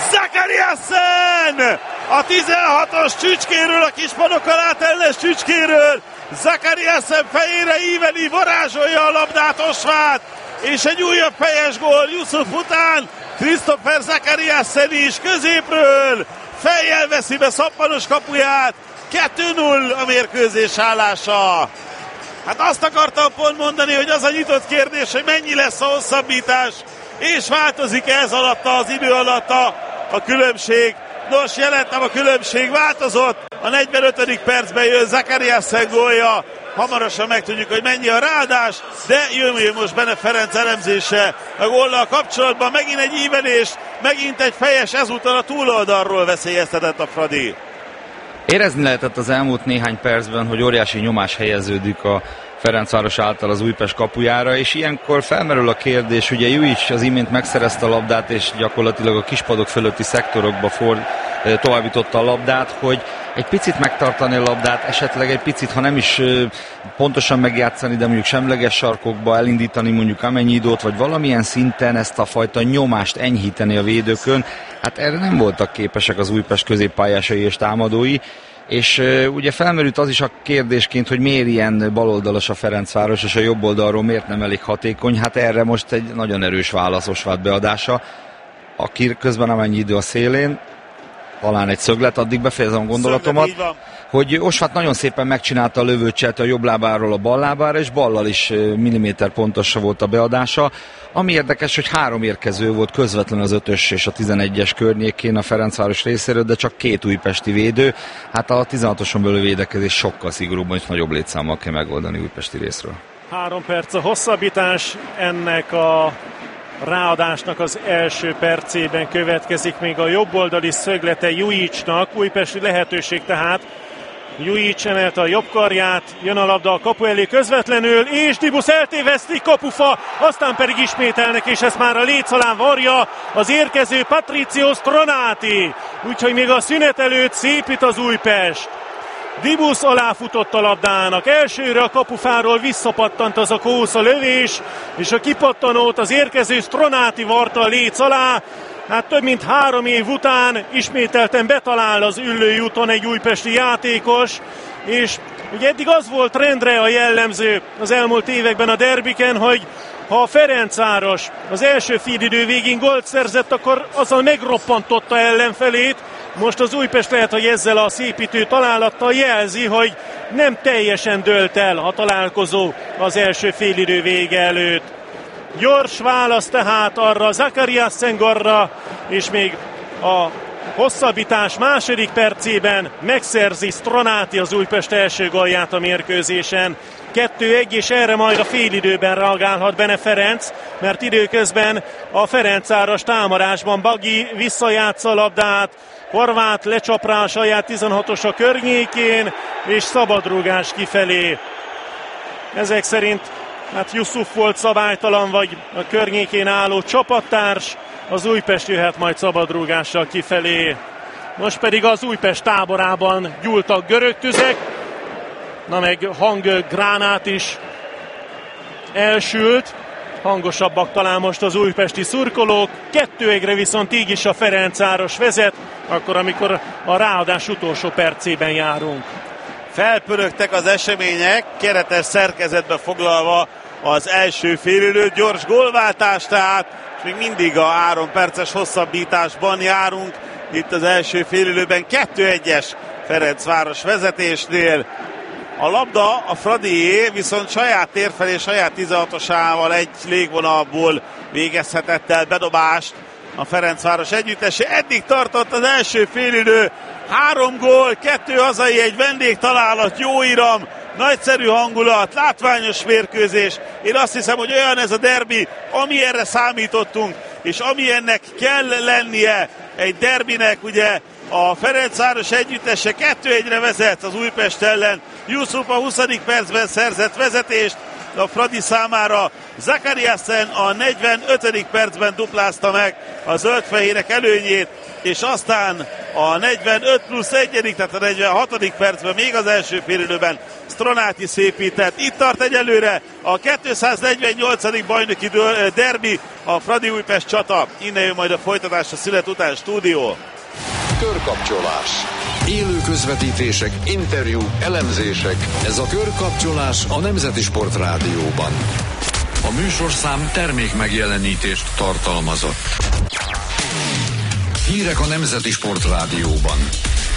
Zakariasen! A 16-os csücskéről, a kispadokkal átellenes csücskéről Zakariasen fejére íveli, varázsolja a labdát Osvát, és egy újabb fejes gól Yusuf után. Christopher Zakariasen is középről fejjel veszi be szappanos kapuját. 2-0 a mérkőzés állása. Hát azt akartam pont mondani, hogy az a nyitott kérdés, hogy mennyi lesz a hosszabbítás, és változik ez alatt az idő alatt a különbség. Nos, jelentem, a különbség változott. A 45. percben jön Zakariasen gólja. Hamarosan megtudjuk, hogy mennyi a ráadás, de jön most Bene Ferenc elemzése a góllal kapcsolatban. Megint egy ívelés, megint egy fejes, ezúttal a túloldalról veszélyeztetett a Fradi. Érezni lehetett az elmúlt néhány percben, hogy óriási nyomás helyeződik a Ferencváros által az Újpest kapujára, és ilyenkor felmerül a kérdés, ugye Jujic az imént megszerezte a labdát, és gyakorlatilag a kispadok fölötti szektorokba továbbította a labdát, hogy egy picit megtartani a labdát, esetleg egy picit, ha nem is pontosan megjátszani, de mondjuk semleges sarkokba elindítani mondjuk Amenyidót, vagy valamilyen szinten ezt a fajta nyomást enyhíteni a védőkön. Hát erre nem voltak képesek az Újpest középpályásai és támadói, és ugye felmerült az is a kérdésként, hogy miért ilyen baloldalas a Ferencváros, és a jobb oldalról miért nem elég hatékony. Hát erre most egy nagyon erős válasz Osvát beadása, aki közben Amenyidó a szélén. talán egy szöglet, addig befejezem a gondolatomat, hogy Osvát nagyon szépen megcsinálta a lövőcselt a jobb lábáról a bal lábára, és ballal is milliméter pontosa volt a beadása. Ami érdekes, hogy 3 érkező volt közvetlen az 5-ös és a 11-es környékén a Ferencváros részéről, de csak 2 újpesti védő. Hát a 16-oson belül védekezés sokkal szigorúbban és nagyobb létszámmal kell megoldani újpesti részről. 3 perc a hosszabbítás, ennek a ráadásnak az első percében következik még a jobboldali szöglete Jujicsnak, újpesti lehetőség tehát. Jujics emelte a jobb karját, jön a labda a kapu elé közvetlenül, és Dibusz eltéveszti, kapufa, aztán pedig ismételnek, és ezt már a léc alá varja az érkező Patrizio Stronati. Úgyhogy még a szünet előtt szépít az Újpest. Dibusz aláfutott a labdának, elsőre a kapufáról visszapattant az a kósza lövés, és a kipattanót az érkező Stronati varta a léc alá. Hát több mint 3 év után ismételten betalál az Üllői úton egy újpesti játékos, és ugye eddig az volt rendre a jellemző az elmúlt években a derbiken, hogy ha a Ferencváros az első félidő végén gólt szerzett, akkor azzal megroppantotta ellenfelét. Most az Újpest lehet, hogy ezzel a szépítő találattal jelzi, hogy nem teljesen dőlt el a találkozó az első félidő vége előtt. Gyors válasz tehát arra Zacharias Senghorra, és még a hosszabbítás második percében megszerzi Stronati az Újpest első gólját a mérkőzésen. 2-1, és erre majd a félidőben reagálhat Bene Ferenc, mert időközben a Ferencváros támadásban Bagi visszajátsza a labdát, Horváth lecsap rá a saját 16-os a környékén, és szabadrúgás kifelé. Ezek szerint hát Yusuf volt szabálytalan, vagy a környékén álló csapattárs, az Újpest jöhet majd szabadrúgással kifelé. Most pedig az Újpest táborában gyúltak görög tüzek, na meg hanggránát is elsült, hangosabbak talán most az újpesti szurkolók, 2-1-re viszont így is a Ferencváros vezet, akkor amikor a ráadás utolsó percében járunk. Felpörögtek az események, keretes szerkezetbe foglalva az első félidő, gyors gólváltás tehát, és még mindig a 3 perces hosszabbításban járunk, itt az első félidőben 2-1-es Ferencváros vezetésnél. A labda a Fradié, viszont saját tér felé, saját 16-osával egy légvonalból végezhetett el bedobást a Ferencváros együttese. Eddig tartott az első félidő, 3 gól, 2 hazai, egy vendégtalálat, jó iram, nagyszerű hangulat, látványos mérkőzés. Én azt hiszem, hogy olyan ez a derbi, amilyenre számítottunk, és amilyennek kell lennie egy derbinek. Ugye a Ferencváros együttese 2-1-re vezet az Újpest ellen. Yusuf a 20. percben szerzett vezetést a Fradi számára. Zachariasen a 45. percben duplázta meg a zöldfehérek előnyét, és aztán a 45+1, tehát a 46. percben még az első félidőben Stronati szépített. Itt tart egyelőre a 248. bajnoki derbi, a Fradi-Újpest csata. Innen jön majd a folytatás a szület után, stúdió. Körkapcsolás. Élő közvetítések, interjúk, elemzések. Ez a Körkapcsolás a Nemzeti Sport Rádióban. A műsorszám termék megjelenítést tartalmazott. Hírek a Nemzeti Sport Rádióban.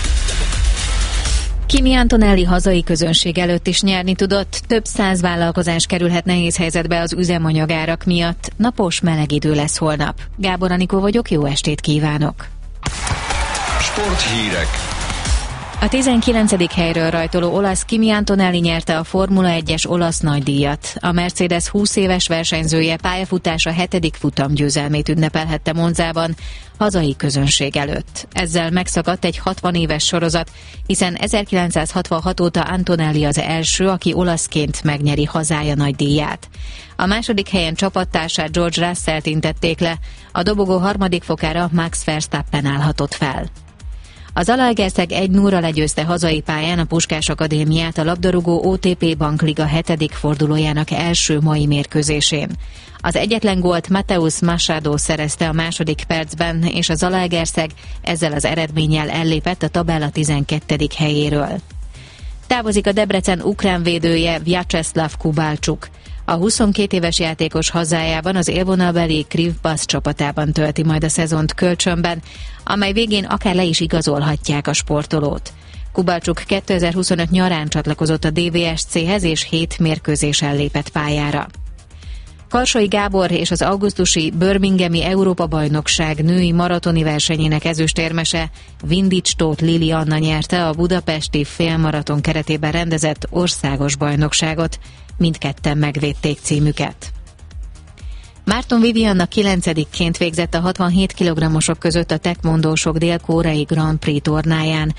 Kimi Antonelli hazai közönség előtt is nyerni tudott, több 100 vállalkozás kerülhet nehéz helyzetbe az üzemanyagárak miatt. Napos, meleg idő lesz holnap. Gábor Anikó vagyok, jó estét kívánok! Sporthírek. A 19. helyről rajtoló olasz Kimi Antonelli nyerte a Formula 1-es olasz nagydíjat. A Mercedes 20 éves versenyzője pályafutása 7. futamgyőzelmét ünnepelhette Monzában, hazai közönség előtt. Ezzel megszakadt egy 60 éves sorozat, hiszen 1966 óta Antonelli az első, aki olaszként megnyeri hazája nagydíját. A második helyen csapattársát George Russellt intették le, a dobogó harmadik fokára Max Verstappen állhatott fel. Az Zalaegerszeg 1-0-ra legyőzte hazai pályán a Puskás Akadémiát a labdarúgó OTP Bankliga 7. fordulójának első mai mérkőzésén. Az egyetlen gólt Mateusz Machado szerezte a második percben, és a Zalaegerszeg ezzel az eredménnyel ellépett a tabella 12. helyéről. Távozik a Debrecen ukrán védője Vyacheslav Kubalcsuk. A 22 éves játékos hazájában az élvonalbeli Krivbasz csapatában tölti majd a szezont kölcsönben, amely végén akár le is igazolhatják a sportolót. Kubalcsuk 2025 nyarán csatlakozott a DVSC-hez és 7 mérkőzésen lépett pályára. Karsai Gábor és az augusztusi Birminghami Európa-bajnokság női maratoni versenyének ezüstérmese Vindics Tóth Lili Anna nyerte a budapesti félmaraton keretében rendezett országos bajnokságot, mindketten megvédték címüket. Márton Vivianna 9-ként végzett a 67 kg-osok között a tekvondósok dél-koreai Grand Prix tornáján.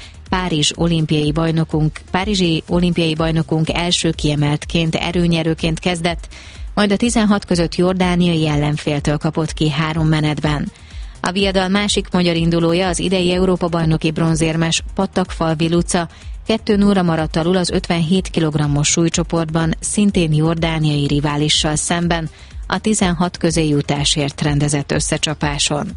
Párizsi olimpiai bajnokunk első kiemeltként, erőnyerőként kezdett, majd a 16 között jordániai ellenféltől kapott ki 3 menetben. A viadal másik magyar indulója, az idei Európa-bajnoki bronzérmes Patakfalvi Luca 2-0-ra maradt alul az 57 kg-os súlycsoportban, szintén jordániai riválissal szemben a 16 közé jutásért rendezett összecsapáson.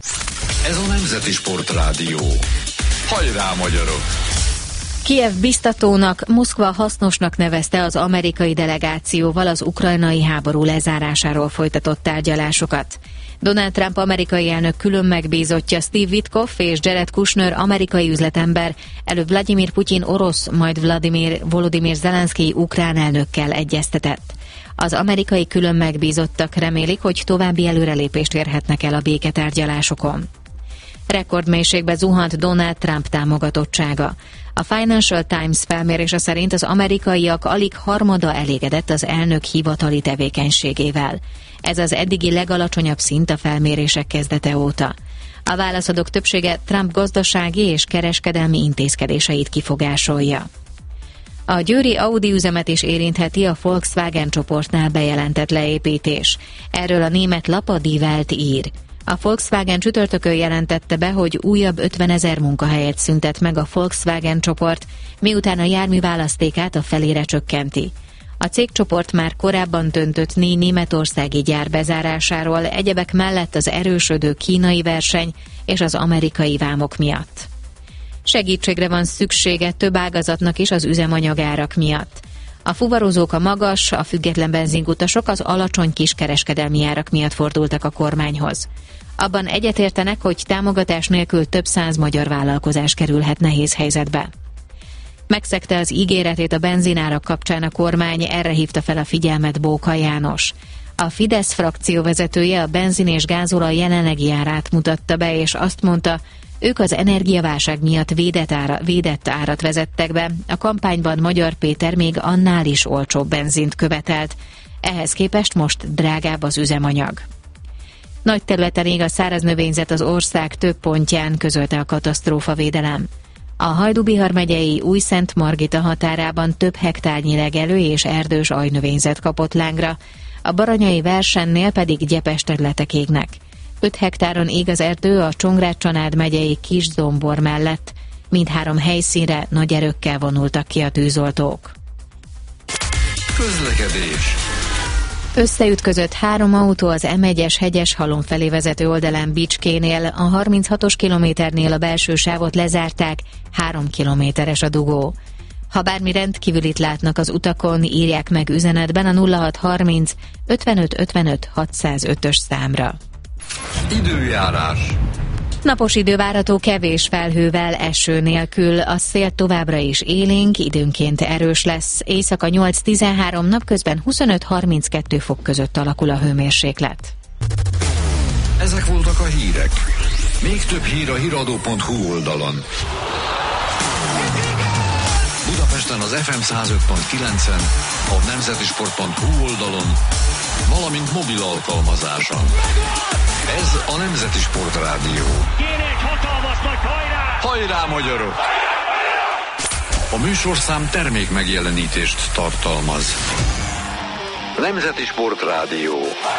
Ez a Nemzeti Sportrádió. Hajrá, magyarok! Kijev biztatónak, Moszkva hasznosnak nevezte az amerikai delegációval az ukrajnai háború lezárásáról folytatott tárgyalásokat. Donald Trump amerikai elnök külön megbízottja Steve Witkoff és Jared Kushner amerikai üzletember előbb Vladimir Putyin orosz, majd Volodymyr Zelenszky ukrán elnökkel egyeztetett. Az amerikai külön megbízottak remélik, hogy további előrelépést érhetnek el a béketárgyalásokon. Rekordmélységbe zuhant Donald Trump támogatottsága. A Financial Times felmérése szerint az amerikaiak alig harmada elégedett az elnök hivatali tevékenységével. Ez az eddigi legalacsonyabb szint a felmérések kezdete óta. A válaszadók többsége Trump gazdasági és kereskedelmi intézkedéseit kifogásolja. A győri Audi üzemet is érintheti a Volkswagen csoportnál bejelentett leépítés. Erről a német lap a Die Welt ír. A Volkswagen csütörtökön jelentette be, hogy újabb 50 000 munkahelyet szüntet meg a Volkswagen csoport, miután a jármű választékát a felére csökkenti. A cégcsoport már korábban döntött 4 németországi gyár bezárásáról, egyebek mellett az erősödő kínai verseny és az amerikai vámok miatt. Segítségre van szüksége több ágazatnak is az üzemanyagárak miatt. A fuvarozók, a magas, a független benzinkutasok az alacsony kiskereskedelmi árak miatt fordultak a kormányhoz. Abban egyetértenek, hogy támogatás nélkül több 100 magyar vállalkozás kerülhet nehéz helyzetbe. Megszegte az ígéretét a benzinárak kapcsán a kormány, erre hívta fel a figyelmet Bóka János. A Fidesz frakció vezetője a benzin és gázolaj jelenlegi árát mutatta be, és azt mondta, ők az energiaválság miatt védett árat vezettek be, a kampányban Magyar Péter még annál is olcsóbb benzint követelt. Ehhez képest most drágább az üzemanyag. Nagy területen ég a száraz növényzet az ország több pontján, közölte a katasztrófavédelem. A Hajdú-Bihar megyei Újszent-Margita határában több hektárnyi legelő és erdős ajnövényzet kapott lángra, a Baranyai Versennél pedig gyepes területek égnek. 5 hektáron ég az erdő a Csongrád-Csanád megyei Kis-Zombor mellett. Mindhárom helyszínre nagy erőkkel vonultak ki a tűzoltók. Közlekedés. Összeütközött 3 autó az M1-es Hegyeshalom felé vezető oldalán Bicskénél, a 36-os kilométernél a belső sávot lezárták, 3 kilométeres a dugó. Ha bármi rendkívülit látnak az utakon, írják meg üzenetben a 0630 55 55 605-ös számra. Időjárás. Napos idő várható kevés felhővel, eső nélkül, a szél továbbra is élénk, időnként erős lesz, éjszaka 8-13, napközben 25-32 fok között alakul a hőmérséklet. Ezek voltak a hírek. Még több hír a hiradó.hu oldalon. Budapesten az FM 105.9-en, a nemzetisport.hu oldalon, valamint mobil alkalmazáson. Ez a Nemzeti Sportrádió. Kéne egy hatalmas nagy hajrá! Hajrá, magyarok! A műsorszám termék megjelenítést tartalmaz. Nemzeti Sportrádió.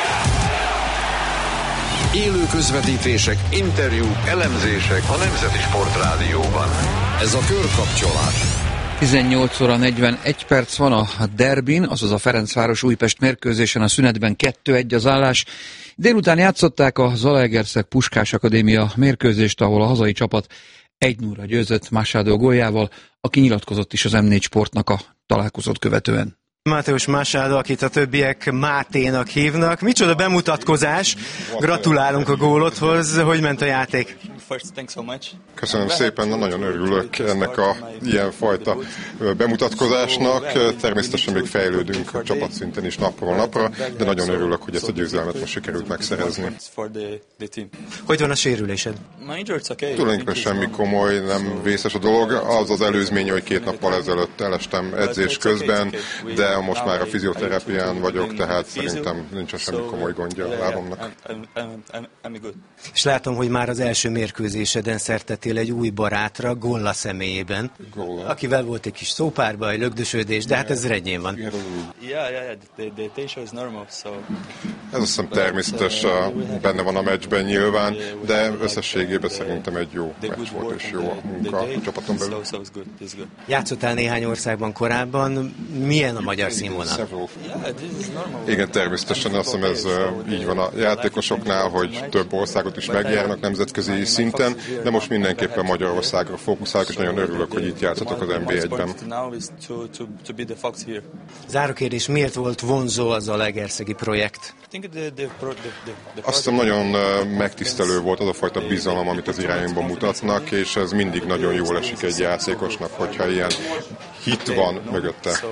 Élő közvetítések, interjúk, elemzések a Nemzeti Sportrádióban. Ez a körkapcsolás. 18 óra 41 perc van a derbin, azaz a Ferencváros-Újpest mérkőzésen, a szünetben 2-1 az állás. Délután játszották a Zalaegerszeg Puskás Akadémia mérkőzést, ahol a hazai csapat 1-0-ra győzött Machado góljával, aki nyilatkozott is az M4 Sportnak a találkozót követően. Mateus Machado, akit a többiek Máténak hívnak. Micsoda bemutatkozás! Gratulálunk a gólodhoz. Hogy ment a játék? Köszönöm szépen, nagyon örülök ennek a ilyenfajta bemutatkozásnak. Természetesen még fejlődünk a csapatszinten is napról napra, de nagyon örülök, hogy ezt a győzelmet most sikerült megszerezni. Hogy van a sérülésed? Tulajdonképpen semmi komoly, nem vészes a dolog. Az az előzmény, hogy 2 nappal ezelőtt elestem edzés közben, de most már a fizioterápián vagyok, tehát szerintem nincs semmi komoly gondja a lábamnak. És látom, hogy már az első mérkőzéseden szertettél egy új barátra, Golla személyében, akivel volt egy kis szópárbaj, lögdösödés, de hát ez rendjén van. Ez azt hiszem természetes, benne van a meccsben nyilván, de összességében szerintem egy jó meccs volt, és jó a munka a csapaton belül. Játszottál néhány országban korábban, milyen a magyar színvonal? Igen, természetesen azt hiszem ez így van a játékosoknál, hogy több országot is megjárnak nemzetközi szinten, de most mindenképpen Magyarországra fókuszálok, és nagyon örülök, hogy itt játszhatok az NB1-ben. Záró kérdés, miért volt vonzó az zalaegerszegi projekt? Azt hiszem nagyon megtisztelő volt az a fajta bizalom, amit az irányba mutatnak, és ez mindig nagyon jól esik egy játékosnak, hogyha ilyen hit van mögötte.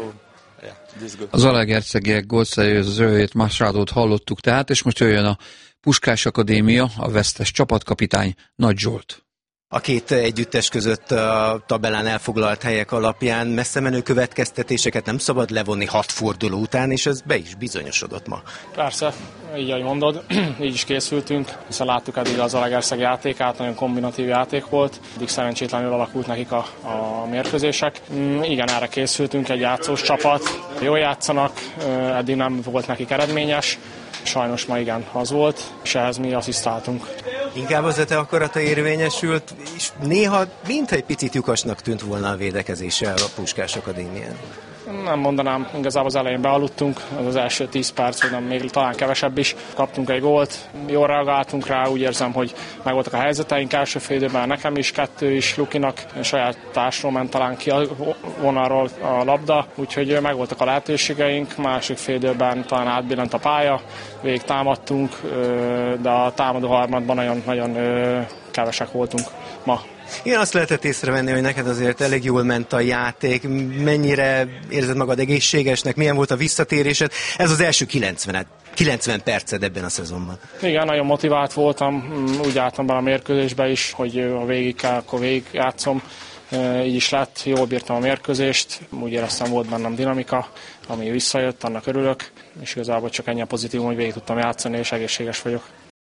Az zalaegerszegiek gólszerzőjét, Machadót hallottuk tehát, és most jöjjön a Puskás Akadémia, a vesztes csapatkapitány Nagy Zsolt. A két együttes között a tabellán elfoglalt helyek alapján messze menő következtetéseket nem szabad levonni 6 forduló után, és ez be is bizonyosodott ma. Persze, így ahogy mondod, így is készültünk, hiszen láttuk eddig a Zalaegerszeg játékát, nagyon kombinatív játék volt, eddig szerencsétlenül alakult nekik a mérkőzések. Igen, erre készültünk, egy játszós csapat, jól játszanak, eddig nem volt nekik eredményes, sajnos ma igen, az volt, és ehhez mi asszisztáltunk. Inkább az a te akarata érvényesült, és néha mintha egy picit lyukasnak tűnt volna a védekezése a Puskás Akadémián. Nem mondanám, igazából az elején bealudtunk, az első 10 perc, vagy nem, még talán kevesebb is. Kaptunk egy gólt, jól reagáltunk rá, úgy érzem, hogy megvoltak a helyzeteink első fél időben, nekem is, 2 is, Lukinak, saját társról ment talán ki a vonalról a labda, úgyhogy megvoltak a lehetőségeink, másik fél időben talán átbillent a pálya, végig támadtunk, de a támadó harmadban nagyon kevesek voltunk ma. Igen, azt lehetett észrevenni, hogy neked azért elég jól ment a játék. Mennyire érzed magad egészségesnek? Milyen volt a visszatérésed? Ez az első 90 perced ebben a szezonban. Igen, nagyon motivált voltam. Úgy álltam be a mérkőzésbe is, hogy a végig kell, akkor végig játszom. Így is lett, jól bírtam a mérkőzést. Úgy éreztem, volt bennem dinamika, ami visszajött, annak örülök. És igazából csak ennyi a pozitívum, hogy végig tudtam játszani, és egészséges vagyok.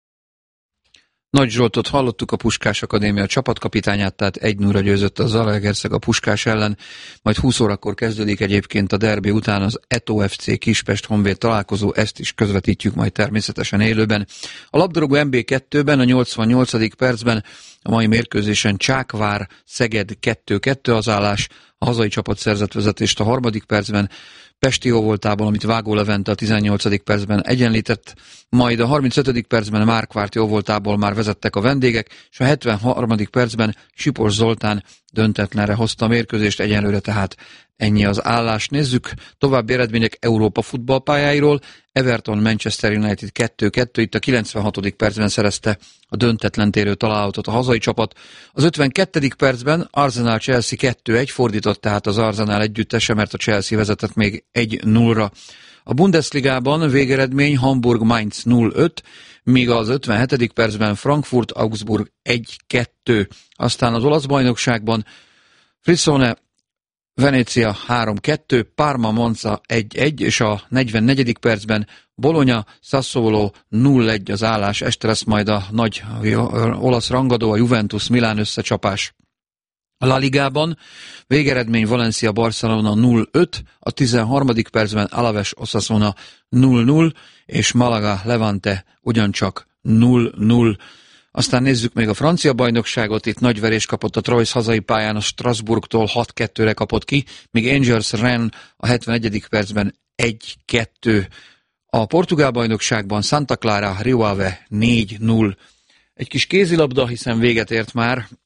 Nagy Zsoltot hallottuk, a Puskás Akadémia csapatkapitányát, tehát 1-0-ra győzött a Zalaegerszeg a Puskás ellen, majd 20 órakor kezdődik egyébként a derbi után az Eto FC Kispest Honvéd találkozó, ezt is közvetítjük majd természetesen élőben. A labdarúgó MB2-ben a 88. percben a mai mérkőzésen Csákvár Szeged 2-2 az állás, a hazai csapat szerzett vezetést a 3. percben, Pesti jóvoltából, amit Vágó Levente a 18. percben egyenlített, majd a 35. percben Márkvárt jóvoltából már vezettek a vendégek, és a 73. percben Sipos Zoltán döntetlenre hozta a mérkőzést, egyenlőre tehát ennyi az állás. Nézzük további eredmények Európa futballpályáiról. Everton Manchester United 2-2, itt a 96. percben szerezte a döntetlen térő találhatót a hazai csapat. Az 52. percben Arsenal Chelsea 2-1, fordított tehát az Arsenal együttese, mert a Chelsea vezetett még 1-0-ra. A Bundesligában végeredmény Hamburg Mainz 0-5, míg az 57. percben Frankfurt Augsburg 1-2. Aztán az olasz bajnokságban Frisone Venecia 3-2, Parma Monza 1-1, és a 44. percben Bologna Sassuolo 0-1 az állás. Este lesz majd a nagy olasz rangadó, a Juventus Milán összecsapás. A La Ligában végeredmény Valencia Barcelona 0-5, a 13. percben Alaves Osasuna 0-0, és Malaga Levante ugyancsak 0-0. Aztán nézzük még a francia bajnokságot, itt nagy verés kapott a Troyes hazai pályán, a Strasbourgtól 6-2-re kapott ki, míg Angers Rennes a 71. percben 1-2. A portugál bajnokságban Santa Clara Rio Ave 4-0. Egy kis kézilabda, hiszen véget ért már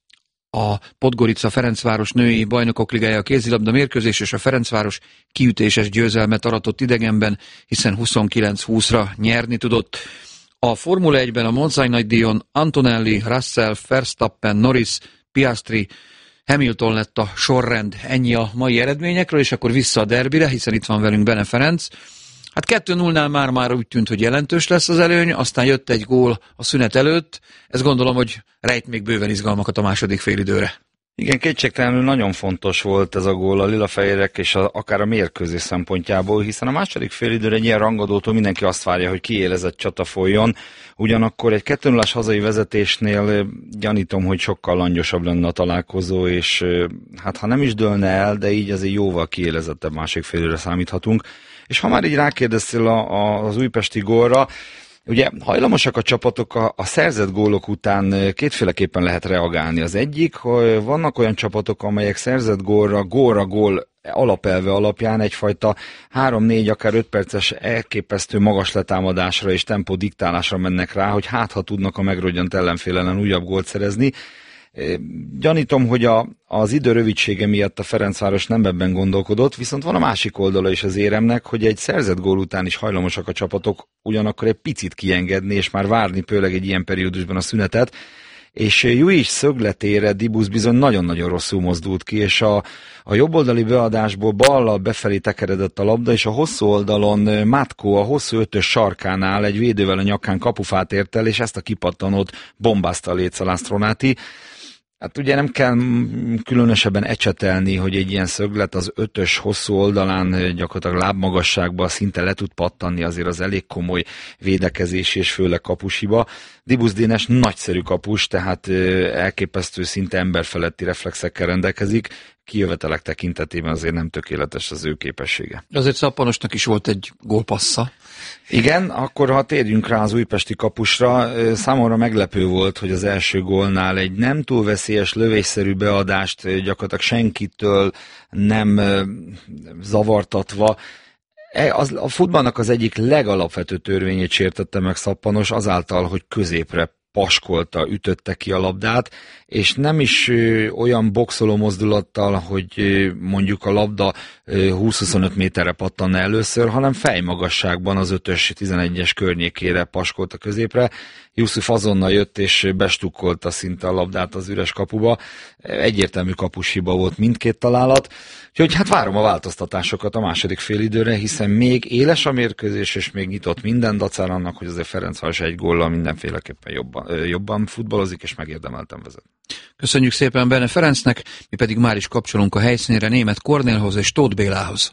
a Podgorica-Ferencváros női bajnokok ligája a kézilabda mérkőzés, és a Ferencváros kiütéses győzelmet aratott idegenben, hiszen 29-20-ra nyerni tudott. A Formula 1-ben a Monzai nagydíjon Antonelli, Russell, Verstappen, Norris, Piastri, Hamilton lett a sorrend. Ennyi a mai eredményekről, és akkor vissza a derbire, hiszen itt van velünk Bene Ferenc. Hát 2-0-nál már úgy tűnt, hogy jelentős lesz az előny, aztán jött egy gól a szünet előtt. Ez gondolom, hogy rejt még bőven izgalmakat a második félidőre. Igen, kétségtelenül nagyon fontos volt ez a gól a lilafehérek és akár a mérkőzés szempontjából, hiszen a második félidőre egy ilyen rangadótól mindenki azt várja, hogy kiélezett csata folyjon. Ugyanakkor egy 2-0-as hazai vezetésnél gyanítom, hogy sokkal langyosabb lenne a találkozó, és hát ha nem is dőlne el, de így azért jóval kiélezettebb másik félidőre számíthatunk. És ha már így rákérdeztél az újpesti gólra, ugye hajlamosak a csapatok a szerzett gólok után kétféleképpen lehet reagálni. Az egyik, hogy vannak olyan csapatok, amelyek szerzett gól alapelve alapján egyfajta 3-4, akár 5 perces elképesztő magas letámadásra és tempó diktálásra mennek rá, hogy hát ha tudnak a megrodjant ellenfél ellen újabb gólt szerezni. Gyanítom, hogy az idő rövidsége miatt a Ferencváros nem ebben gondolkodott, viszont van a másik oldala is az éremnek, hogy egy szerzett gól után is hajlamosak a csapatok ugyanakkor egy picit kiengedni, és már várni főleg egy ilyen periódusban a szünetet, és Juic szögletére Dibusz bizony nagyon-nagyon rosszul mozdult ki, és a jobboldali beadásból ballal befelé tekeredett a labda, és a hosszú oldalon Matko a hosszú 5-ös sarkánál egy védővel a nyakán kapufát ért el, és ezt a kipattanót bombázta a Léca Stronati. Hát ugye nem kell különösebben ecsetelni, hogy egy ilyen szöglet az 5-ös hosszú oldalán gyakorlatilag lábmagasságban szinte le tud pattanni, azért az elég komoly védekezés és főleg kapushiba. Dibusz Dénes nagyszerű kapus, tehát elképesztő szinte emberfeletti reflexekkel rendelkezik, kijövetelek tekintetében azért nem tökéletes az ő képessége. Azért Szappanosnak is volt egy gólpassza. Igen, akkor ha térjünk rá az újpesti kapusra, számomra meglepő volt, hogy az első gólnál egy nem túl veszélyes lövésszerű beadást gyakorlatilag senkitől nem zavartatva, a futballnak az egyik legalapvető törvényét sértette meg Szappanos azáltal, hogy középre paskolta, ütötte ki a labdát, és nem is olyan boxoló mozdulattal, hogy mondjuk a labda 20-25 méterre pattanna először, hanem fejmagasságban az 5-ös 11-es környékére paskolta középre. Jusuf azonnal jött és bestukkolta szinte a labdát az üres kapuba. Egyértelmű kapushiba volt mindkét találat. Úgyhogy hát várom a változtatásokat a második félidőre, hiszen még éles a mérkőzés, és még nyitott minden dacára annak, hogy azért Ferencváros egy góllal mindenféleképpen jobban futballozik, és megérdemelten vezet. Köszönjük szépen Bene Ferencnek, mi pedig már is kapcsolunk a helyszínre Németh Kornélhoz és Tóth Bélához.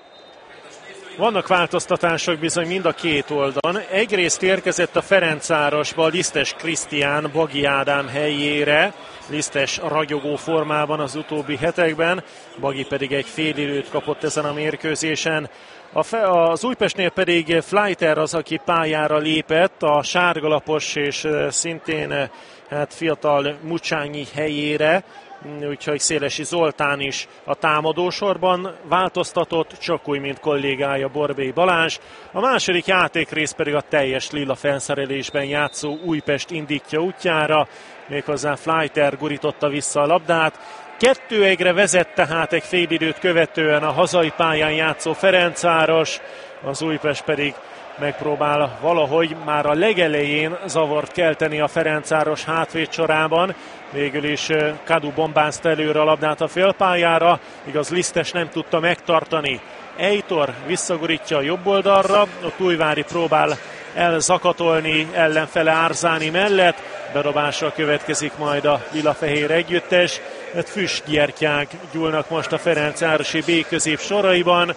Vannak változtatások bizony mind a két oldalon. Egyrészt érkezett a Ferencvárosba Lisztes Krisztián Bagi Ádám helyére, Lisztes ragyogó formában az utóbbi hetekben, Bagi pedig egy fél időt kapott ezen a mérkőzésen. Az Újpestnél pedig Fleiter az, aki pályára lépett, a sárgalapos és szintén fiatal Mucsányi helyére, úgyhogy Szélesi Zoltán is a támadósorban változtatott, csak úgy, mint kollégája Borbély Balázs. A második játékrész pedig a teljes lila felszerelésben játszó Újpest indítja útjára, méghozzá Fleiter gurította vissza a labdát. 2-1-re vezet tehát egy félidőt követően a hazai pályán játszó Ferencváros, az Újpest pedig megpróbál valahogy már a legelején zavart kelteni a Ferencváros hátvédsorában. Végül is Kadu bombázta előre a labdát a félpályára, igaz Lisztes nem tudta megtartani. Eitor visszagurítja a jobb oldalra, ott Újvári próbál elzakatolni ellenfele Árzáni mellett, bedobásra következik majd a lila-fehér együttes, mert füstgyertyák gyúlnak most a Ferencvárosi B közép soraiban.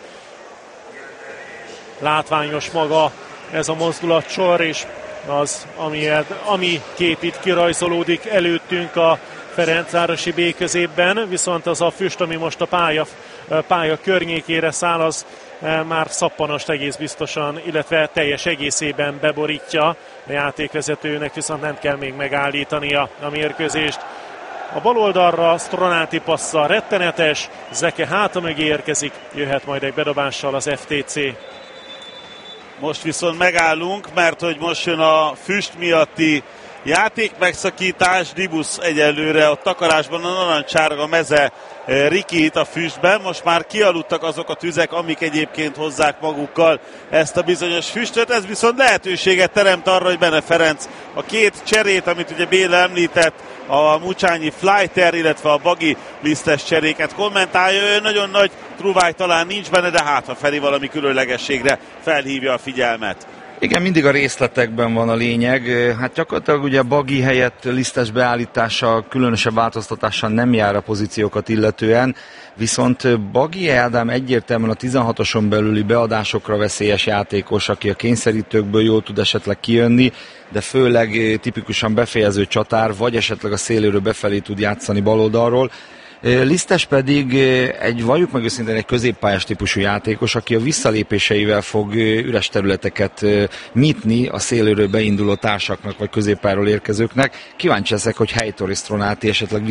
Látványos maga ez a mozdulatsor, és az, ami kép itt kirajzolódik előttünk a Ferencvárosi B középben, viszont az a füst, ami most a pálya környékére száll, az már Szappanost egész biztosan, illetve teljes egészében beborítja. A játékvezetőnek viszont nem kell még megállítania a mérkőzést. A bal oldalra Stronati passza rettenetes, Zeke háta mögé érkezik, jöhet majd egy bedobással az FTC. Most viszont megállunk, mert hogy most jön a füst miatti játék megszakítás, Dibusz egyelőre a takarásban a narancsárga meze rikít a füstben, most már kialudtak azok a tüzek, amik egyébként hozzák magukkal ezt a bizonyos füstöt, ez viszont lehetőséget teremt arra, hogy Bene Ferenc a két cserét, amit ugye Béla említett, a Mucsányi Flyter, illetve a Bagi lisztes cseréket kommentálja. Ő nagyon nagy truváj talán nincs benne, de hát ha Feri valami különlegességre felhívja a figyelmet. Igen, mindig a részletekben van a lényeg. Hát gyakorlatilag ugye Bagi helyett lisztes beállítása különösebb változtatással nem jár a pozíciókat illetően, viszont Bagi Ádám egyértelműen a 16-oson belüli beadásokra veszélyes játékos, aki a kényszerítőkből jól tud esetleg kijönni, de főleg tipikusan befejező csatár, vagy esetleg a széléről befelé tud játszani baloldalról. Lisztes pedig valljuk meg őszintén, egy középpályás típusú játékos, aki a visszalépéseivel fog üres területeket nyitni a szélőről beinduló társaknak, vagy középpályáról érkezőknek. Kíváncsi leszek, hogy Heitor és Stronati esetleg